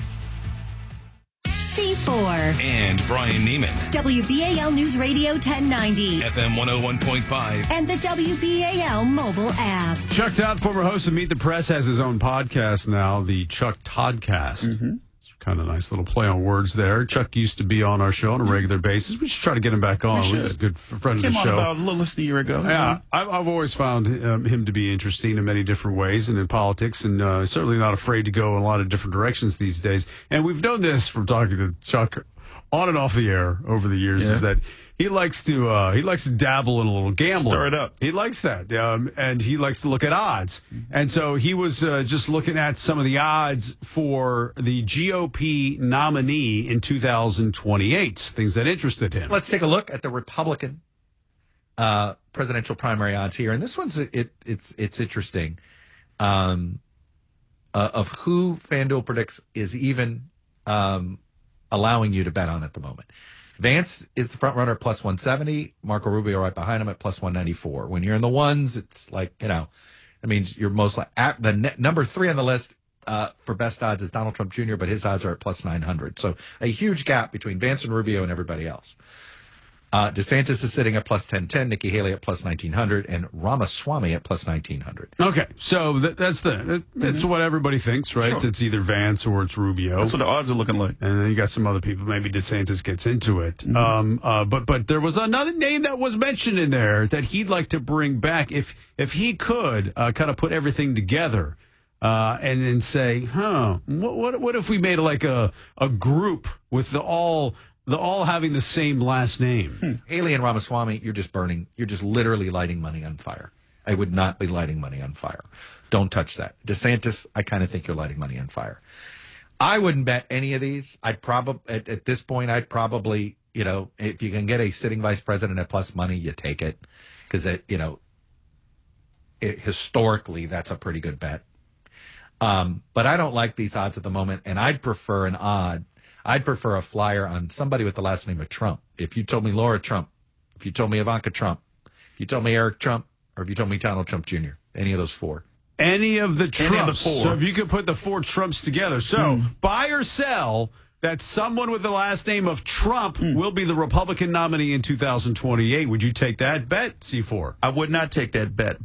C four. And Brian Neiman. W B A L News Radio ten ninety. F M one oh one point five. And the W B A L mobile app. Chuck Todd, former host of Meet the Press, has his own podcast now, the Chuck Toddcast. Mm-hmm. Kind of a nice little play on words there. Chuck used to be on our show on a regular basis. We should try to get him back on. He's a good friend Came of the show. On about a little less than a year ago. Yeah, I've, I've always found um, him to be interesting in many different ways and in politics, and uh, certainly not afraid to go in a lot of different directions these days. And we've known this from talking to Chuck on and off the air over the years, yeah. is that he likes to uh, he likes to dabble in a little gambling. Stir it up. He likes that, um, and he likes to look at odds. And so he was uh, just looking at some of the odds for the G O P nominee in two thousand twenty-eight, things that interested him. Let's take a look at the Republican uh, presidential primary odds here, and this one's it it's it's interesting um, uh, of who FanDuel predicts is even um, allowing you to bet on at the moment. Vance is the front runner at plus one seventy. Marco Rubio right behind him at plus one ninety-four. When you're in the ones, it's like, you know, that means you're most like at the ne- number three on the list uh, for best odds is Donald Trump Junior, but his odds are at plus nine hundred. So a huge gap between Vance and Rubio and everybody else. Uh, DeSantis is sitting at plus ten ten, Nikki Haley at plus nineteen hundred, and Ramaswamy at plus nineteen hundred. Okay, so that, that's the that's mm-hmm. what everybody thinks, right? Sure. It's either Vance or it's Rubio. That's what the odds are looking like. And then you got some other people. Maybe DeSantis gets into it. Mm-hmm. Um, uh, but but there was another name that was mentioned in there that he'd like to bring back if if he could uh, kind of put everything together. Uh, and then say, huh, what, what what if we made like a a group with the all the all having the same last name? Hmm. Haley and Ramaswamy, you're just burning, you're just literally lighting money on fire. I would not be lighting money on fire. Don't touch that. DeSantis, I kind of think you're lighting money on fire. I wouldn't bet any of these. I'd probably at, at this point, I'd probably, you know, if you can get a sitting vice president at plus money, you take it because it, you know, it, historically that's a pretty good bet. Um, but I don't like these odds at the moment, and I'd prefer an odd. I'd prefer a flyer on somebody with the last name of Trump. If you told me Laura Trump, if you told me Ivanka Trump, if you told me Eric Trump, or if you told me Donald Trump Junior, any of those four. Any of the Trumps. Any of the four. So if you could put the four Trumps together. So mm. buy or sell that someone with the last name of Trump mm. will be the Republican nominee in two thousand twenty-eight. Would you take that bet, C four? I would not take that bet, but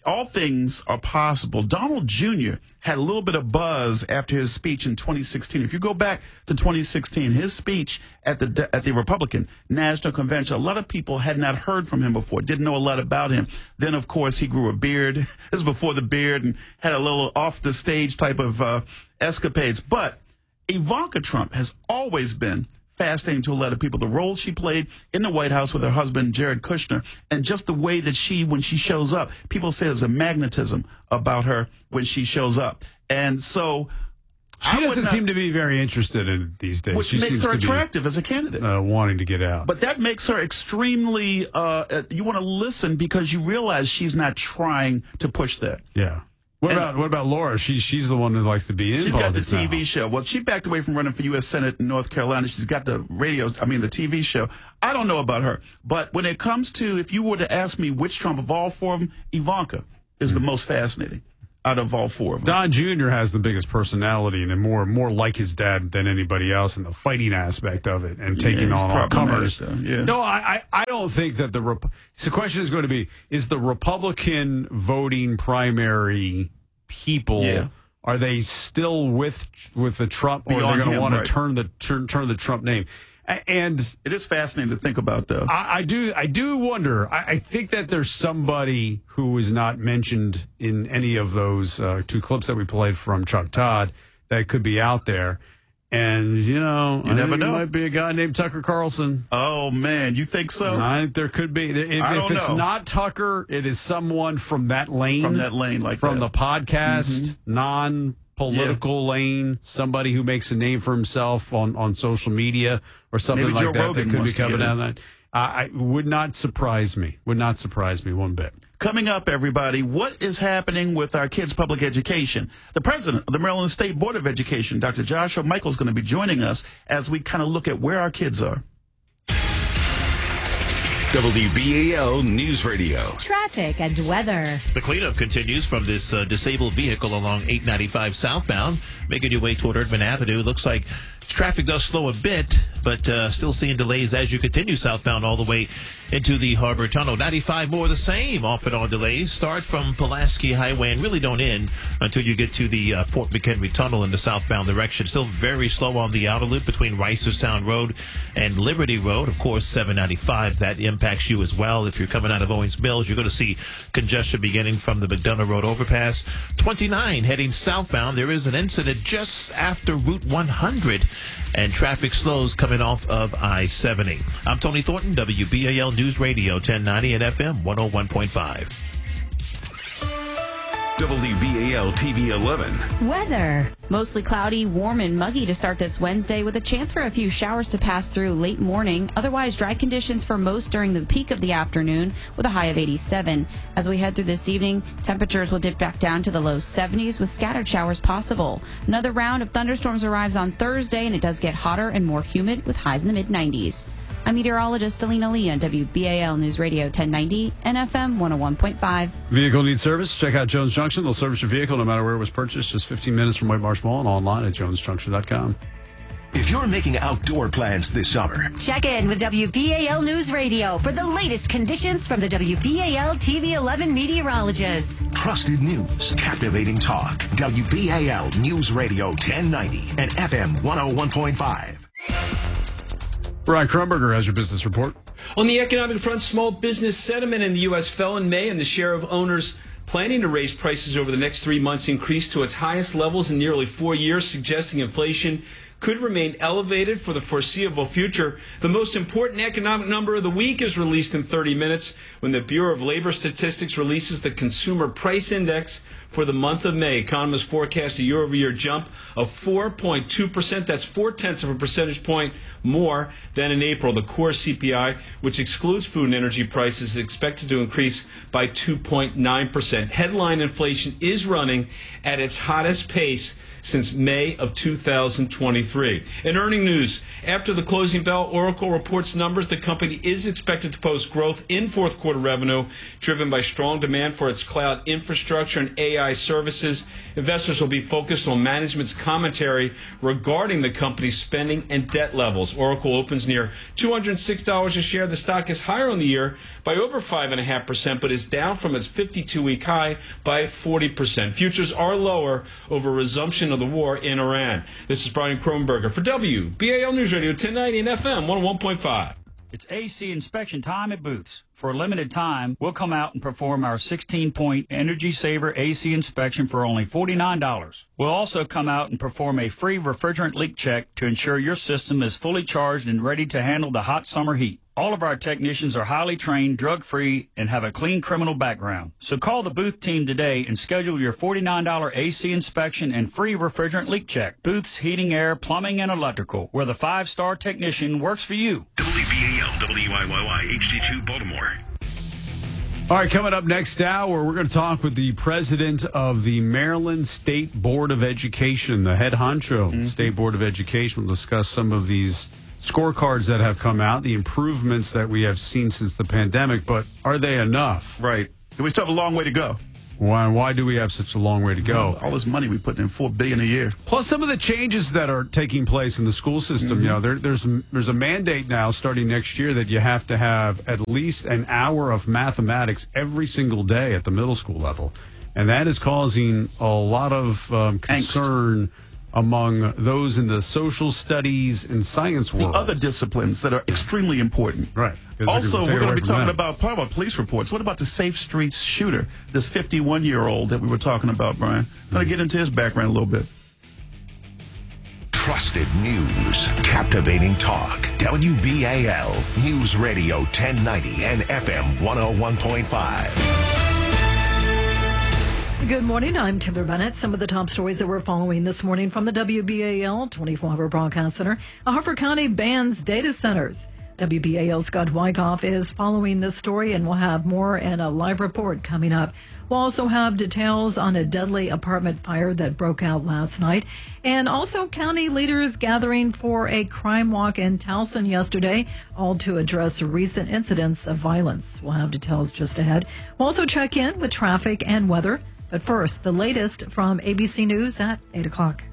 all things are possible. Donald Junior had a little bit of buzz after his speech in twenty sixteen. If you go back to twenty sixteen, his speech at the at the Republican National Convention, a lot of people had not heard from him before, didn't know a lot about him. Then, of course, he grew a beard. This was before the beard, and had a little off-the-stage type of uh, escapades. But Ivanka Trump has always been fascinating to a lot of people. The role she played in the White House with her husband, Jared Kushner, and just the way that she, when she shows up, people say there's a magnetism about her when she shows up. And so she I doesn't not, seem to be very interested in it these days. Which she makes seems her to attractive be, as a candidate. Uh, wanting to get out. But that makes her extremely, uh, you want to listen because you realize she's not trying to push that. Yeah. What and about what about Laura? She, she's the one who likes to be in She's politics got the T V now. show. Well, she backed away from running for U S Senate in North Carolina. She's got the radio, I mean, the T V show. I don't know about her. But when it comes to, if you were to ask me which Trump of all four of them, Ivanka is mm. the most fascinating out of all four of them. Don Junior has the biggest personality and more more like his dad than anybody else in the fighting aspect of it and taking yeah, on all comers. Yeah. No, I, I, I don't think that the Rep- so the question is going to be, is the Republican voting primary people, yeah. are they still with with the Trump, or are they going to want right. to turn the turn, turn the Trump name? And it is fascinating to think about, though. I, I do I do wonder. I, I think that there's somebody who is not mentioned in any of those uh, two clips that we played from Chuck Todd that could be out there. And, you know, you I never think know. It might be a guy named Tucker Carlson. Oh, man. You think so? I think there could be. If, I if don't it's know. not Tucker, it is someone from that lane. From that lane, like From that. the podcast, mm-hmm. non-political yeah. lane, somebody who makes a name for himself on, on social media or something Maybe like Joe that. Rogan that could wants be to coming get down in. that. Uh, I would not surprise me. Would not surprise me one bit. Coming up, everybody, what is happening with our kids' public education? The president of the Maryland State Board of Education, Doctor Joshua Michael, is going to be joining us as we kind of look at where our kids are. W B A L News Radio. Traffic and weather. The cleanup continues from this uh, disabled vehicle along eight ninety-five southbound, making your way toward Erdman Avenue. Looks like traffic does slow a bit, but uh, still seeing delays as you continue southbound all the way into the Harbor Tunnel. ninety-five more the same, off and on delays. Start from Pulaski Highway and really don't end until you get to the uh, Fort McHenry Tunnel in the southbound direction. Still very slow on the outer loop between Ricer Sound Road and Liberty Road. Of course, seven ninety-five, that impacts you as well. If you're coming out of Owings Mills, you're going to see congestion beginning from the McDonough Road overpass. twenty-nine heading southbound. There is an incident just after Route one hundred, and traffic slows coming off of I seventy. I'm Tony Thornton, W B A L News Radio ten ninety and F M one oh one point five. W B A L T V eleven. Weather. Mostly cloudy, warm, and muggy to start this Wednesday with a chance for a few showers to pass through late morning. Otherwise, dry conditions for most during the peak of the afternoon with a high of eighty-seven. As we head through this evening, temperatures will dip back down to the low seventies with scattered showers possible. Another round of thunderstorms arrives on Thursday, and it does get hotter and more humid with highs in the mid nineties. I'm meteorologist Alina Lee on W B A L News Radio ten ninety and F M one oh one point five. Vehicle needs service? Check out Jones Junction. They'll service your vehicle no matter where it was purchased. Just fifteen minutes from White Marsh Mall and online at jones junction dot com. If you're making outdoor plans this summer, check in with W B A L News Radio for the latest conditions from the W B A L T V eleven meteorologists. Trusted news, captivating talk. W B A L News Radio ten ninety and F M one oh one point five. Brian Krumberger has your business report. On the economic front, small business sentiment in the U S fell in May, and the share of owners planning to raise prices over the next three months increased to its highest levels in nearly four years, suggesting inflation could remain elevated for the foreseeable future. The most important economic number of the week is released in thirty minutes when the Bureau of Labor Statistics releases the Consumer Price Index for the month of May. Economists forecast a year-over-year jump of four point two percent. That's four-tenths of a percentage point more than in April. The core C P I, which excludes food and energy prices, is expected to increase by two point nine percent. Headline inflation is running at its hottest pace since May of two thousand twenty-three. In earning news, after the closing bell, Oracle reports numbers. The company is expected to post growth in fourth quarter revenue, driven by strong demand for its cloud infrastructure and A I services. Investors will be focused on management's commentary regarding the company's spending and debt levels. Oracle opens near two hundred six dollars a share. The stock is higher on the year by over five point five percent, but is down from its fifty-two week high by forty percent. Futures are lower over resumption of the war in Iran. This is Brian Kronberger for W B A L News Radio ten ninety and F M one oh one point five. It's A C inspection time at Booth's. For a limited time, we'll come out and perform our sixteen point Energy Saver A C inspection for only forty-nine dollars. We'll also come out and perform a free refrigerant leak check to ensure your system is fully charged and ready to handle the hot summer heat. All of our technicians are highly trained, drug-free, and have a clean criminal background. So call the Booth team today and schedule your forty-nine dollars A C inspection and free refrigerant leak check. Booth's Heating, Air, Plumbing, and Electrical, where the five-star technician works for you. W B A L, W I Y Y, H D two, Baltimore. All right, coming up next hour, we're going to talk with the president of the Maryland State Board of Education, the head honcho mm-hmm. State Board of Education. We'll discuss some of these scorecards that have come out, the improvements that we have seen since the pandemic, but are they enough? Right. We still have a long way to go. Why, why do we have such a long way to go? Well, all this money we put in, four billion dollars a year. Plus some of the changes that are taking place in the school system. Mm-hmm. You know, there, there's there's a mandate now starting next year that you have to have at least an hour of mathematics every single day at the middle school level, and that is causing a lot of um, concern Angst. among those in the social studies and science world. The other disciplines that are extremely important. Right. Also, we're going to be talking about, probably about police reports. What about the Safe Streets shooter, this fifty-one-year-old that we were talking about, Brian? I'm going to get into his background a little bit. Trusted news, captivating talk. W B A L News Radio ten ninety and F M one oh one point five. Good morning. I'm Timber Bennett. Some of the top stories that we're following this morning from the W B A L twenty-four hour broadcast center. Harford County bans data centers. W B A L's Scott Wyckoff is following this story, and we'll have more in a live report coming up. We'll also have details on a deadly apartment fire that broke out last night, and also county leaders gathering for a crime walk in Towson yesterday, all to address recent incidents of violence. We'll have details just ahead. We'll also check in with traffic and weather. But first, the latest from A B C News at eight o'clock.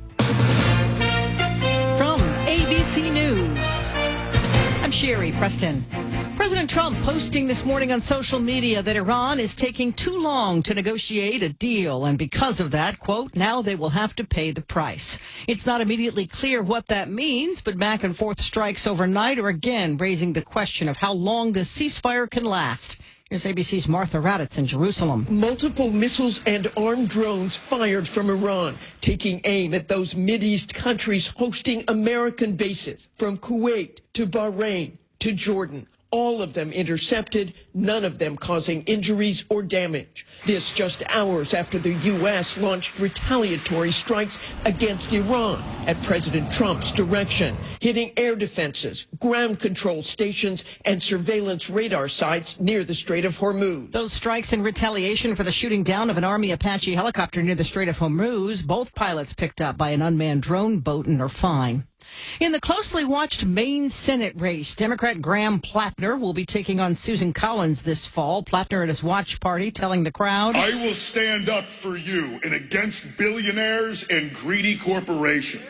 From A B C News, I'm Sherry Preston. President Trump posting this morning on social media that Iran is taking too long to negotiate a deal, and because of that, quote, now they will have to pay the price. It's not immediately clear what that means, but back and forth strikes overnight are again raising the question of how long this ceasefire can last. Here's A B C's Martha Raddatz in Jerusalem. Multiple missiles and armed drones fired from Iran, taking aim at those Mideast countries hosting American bases, from Kuwait to Bahrain to Jordan. All of them intercepted, none of them causing injuries or damage. This just hours after the U S launched retaliatory strikes against Iran at President Trump's direction, hitting air defenses, ground control stations, and surveillance radar sites near the Strait of Hormuz. Those strikes in retaliation for the shooting down of an Army Apache helicopter near the Strait of Hormuz, both pilots picked up by an unmanned drone boat and are fine. In the closely watched Maine Senate race, Democrat Graham Plattner will be taking on Susan Collins this fall. Plattner at his watch party telling the crowd, I will stand up for you and against billionaires and greedy corporations.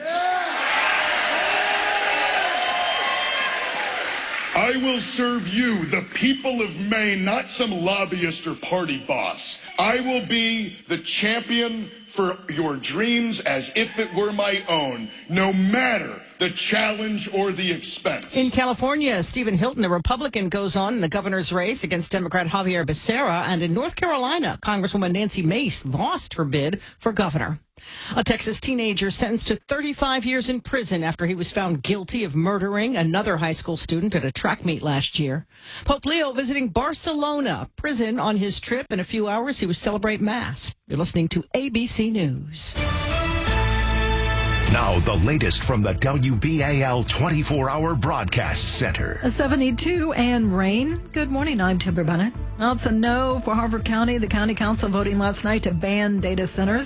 I will serve you, the people of Maine, not some lobbyist or party boss. I will be the champion for your dreams as if it were my own, no matter the challenge or the expense. In California, Stephen Hilton, a Republican, goes on in the governor's race against Democrat Javier Becerra. And in North Carolina, Congresswoman Nancy Mace lost her bid for governor. A Texas teenager sentenced to thirty-five years in prison after he was found guilty of murdering another high school student at a track meet last year. Pope Leo visiting Barcelona prison on his trip. In a few hours, he will celebrate Mass. You're listening to A B C News. Now, the latest from the W B A L twenty-four hour broadcast center. A seventy-two and rain. Good morning, I'm Timber Bennett. Well, it's a no for Harford County. The county council voting last night to ban data centers.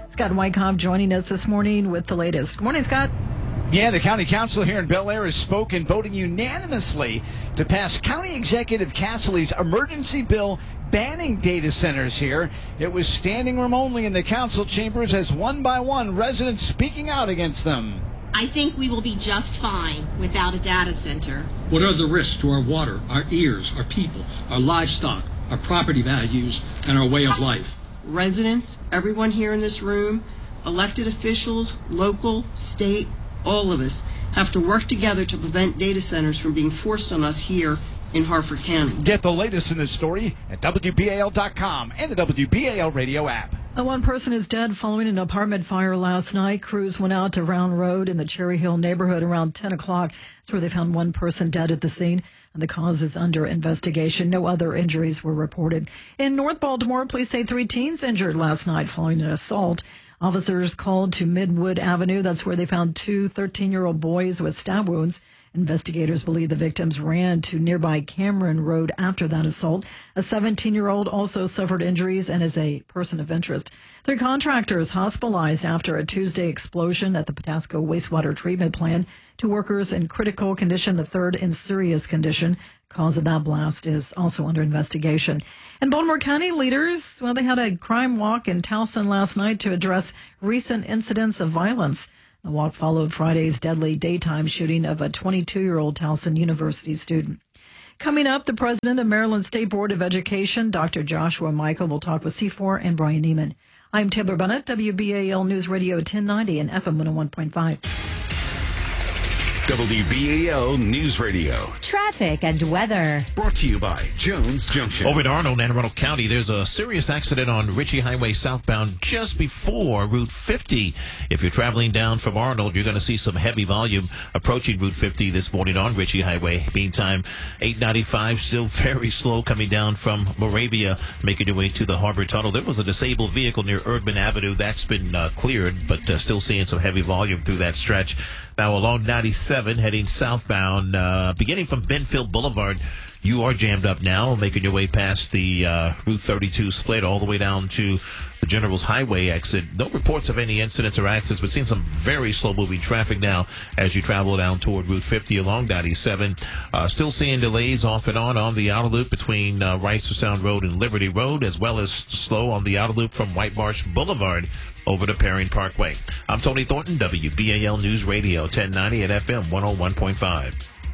Scott Wyckoff joining us this morning with the latest. Good morning, Scott. Yeah, the county council here in Bel Air has spoken, voting unanimously to pass County Executive Cassidy's emergency bill banning data centers here. It was standing room only in the council chambers as one by one residents speaking out against them. I think we will be just fine without a data center. What are the risks to our water, our ears, our people, our livestock, our property values, and our way of life? Residents, everyone here in this room, elected officials, local, state, all of us have to work together to prevent data centers from being forced on us here in Harford County. Get the latest in this story at W B A L dot com and the W B A L radio app. One person is dead following an apartment fire last night. Crews went out to Round Road in the Cherry Hill neighborhood around ten o'clock. That's where they found one person dead at the scene, and the cause is under investigation. No other injuries were reported. In North Baltimore, police say three teens injured last night following an assault. Officers called to Midwood Avenue. That's where they found two thirteen-year-old boys with stab wounds. Investigators believe the victims ran to nearby Cameron Road after that assault. A seventeen-year-old also suffered injuries and is a person of interest. Three contractors hospitalized after a Tuesday explosion at the Patapsco wastewater treatment plant. Two workers in critical condition, the third in serious condition. Cause of that blast is also under investigation. And Baltimore County leaders, well, they had a crime walk in Towson last night to address recent incidents of violence. The walk followed Friday's deadly daytime shooting of a twenty-two-year-old Towson University student. Coming up, the president of Maryland State Board of Education, Doctor Joshua Michael, will talk with C four and Brian Neiman. I'm Taylor Bennett, W B A L News Radio ten ninety and F M one oh one point five. W B A L News Radio. Traffic and weather. Brought to you by Jones Junction. Over in Arnold, Anne Arundel County, there's a serious accident on Ritchie Highway southbound just before Route fifty. If you're traveling down from Arnold, you're going to see some heavy volume approaching Route fifty this morning on Ritchie Highway. Meantime, eight ninety-five still very slow coming down from Moravia, making your way to the Harbor Tunnel. There was a disabled vehicle near Erdman Avenue. That's been uh, cleared, but uh, still seeing some heavy volume through that stretch. Now along ninety-seven, heading southbound, uh, beginning from Benfield Boulevard, you are jammed up now, making your way past the uh, Route thirty-two split all the way down to the General's Highway exit. No reports of any incidents or accidents, but seeing some very slow-moving traffic now as you travel down toward Route fifty along ninety-seven. Uh, still seeing delays off and on on the outer loop between uh, Reisterstown Road and Liberty Road, as well as slow on the outer loop from White Marsh Boulevard over to Perrine Parkway. I'm Tony Thornton, W B A L News Radio ten ninety at F M one oh one point five.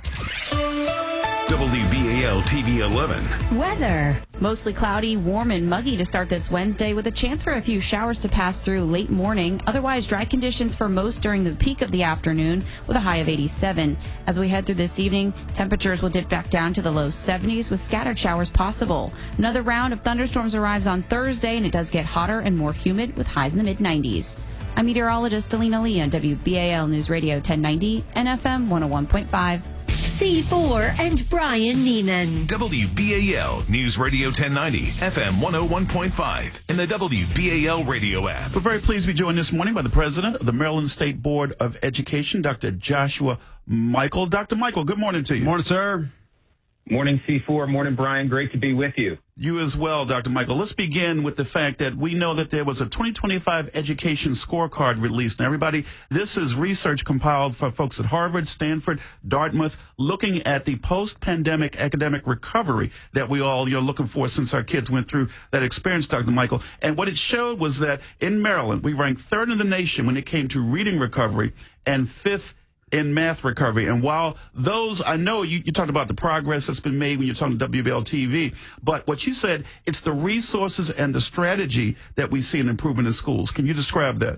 W B A L T V eleven. Weather. Mostly cloudy, warm and muggy to start this Wednesday with a chance for a few showers to pass through late morning. Otherwise, dry conditions for most during the peak of the afternoon with a high of eighty-seven. As we head through this evening, temperatures will dip back down to the low seventies with scattered showers possible. Another round of thunderstorms arrives on Thursday, and it does get hotter and more humid with highs in the mid nineties. I'm meteorologist Alina Lee on W B A L News Radio ten ninety and F M one oh one point five. C four and Brian Neiman. W B A L News Radio ten ninety, F M one oh one point five, and the W B A L radio app. We're very pleased to be joined this morning by the president of the Maryland State Board of Education, Doctor Joshua Michael. Doctor Michael, good morning to you. Morning, sir. Morning, C four. Morning, Brian. Great to be with you. You as well, Doctor Michael. Let's begin with the fact that we know that there was a twenty twenty-five education scorecard released. Now, everybody, this is research compiled for folks at Harvard, Stanford, Dartmouth, looking at the post-pandemic academic recovery that we all, you're looking for since our kids went through that experience, Doctor Michael. And what it showed was that in Maryland, we ranked third in the nation when it came to reading recovery and fifth in math recovery. And while those, I know you, you talked about the progress that's been made when you're talking to W B L T V, but what you said, it's the resources and the strategy that we see an improvement in schools. Can you describe that?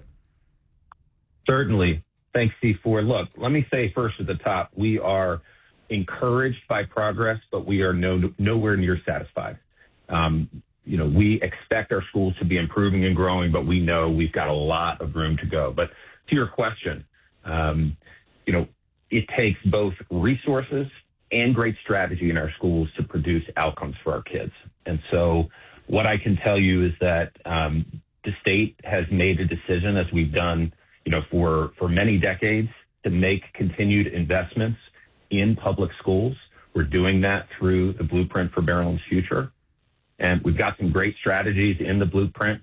Certainly. Thanks, C four. Look, let me say first at the top, we are encouraged by progress, but we are no, nowhere near satisfied. Um, you know, we expect our schools to be improving and growing, but we know we've got a lot of room to go. But to your question, um, you know, it takes both resources and great strategy in our schools to produce outcomes for our kids. And so what I can tell you is that um, the state has made a decision, as we've done, you know, for, for many decades, to make continued investments in public schools. We're doing that through the Blueprint for Maryland's Future. And we've got some great strategies in the Blueprint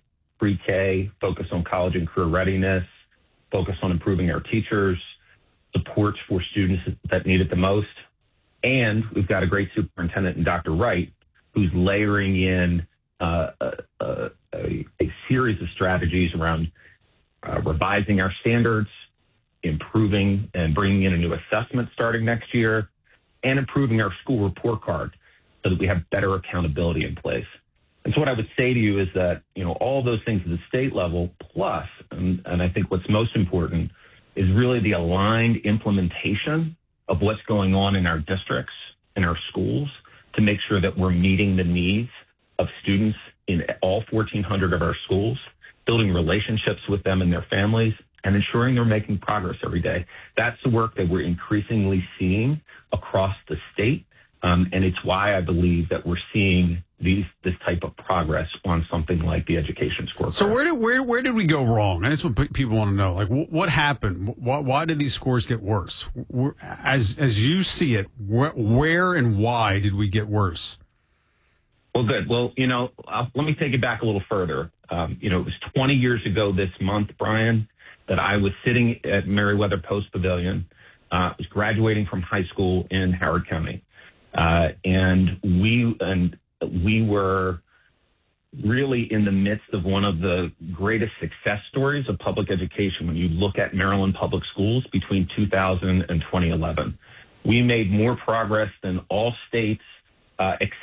pre-K, focus on college and career readiness, focus on improving our teachers, supports for students that need it the most. And we've got a great superintendent in Doctor Wright, who's layering in uh, a, a, a series of strategies around uh, revising our standards, improving and bringing in a new assessment starting next year, and improving our school report card so that we have better accountability in place. And so what I would say to you is that, you know, all those things at the state level, plus, and, and I think what's most important, is really the aligned implementation of what's going on in our districts, in our schools, to make sure that we're meeting the needs of students in all fourteen hundred of our schools, building relationships with them and their families, and ensuring they're making progress every day. That's the work that we're increasingly seeing across the state. Um, and it's why I believe that we're seeing these this type of progress on something like the education scorecard. So where did where where did we go wrong? And that's what p- people want to know. Like, wh- what happened? Why, why did these scores get worse? Wh- As as you see it, wh- where and why did we get worse? Well, good. Well, you know, I'll, let me take it back a little further. Um, you know, it was twenty years ago this month, Brian, that I was sitting at Meriwether Post Pavilion. Uh, I was graduating from high school in Howard County. Uh, and we and we were really in the midst of one of the greatest success stories of public education when you look at Maryland public schools between two thousand and twenty eleven. We made more progress than all states uh, except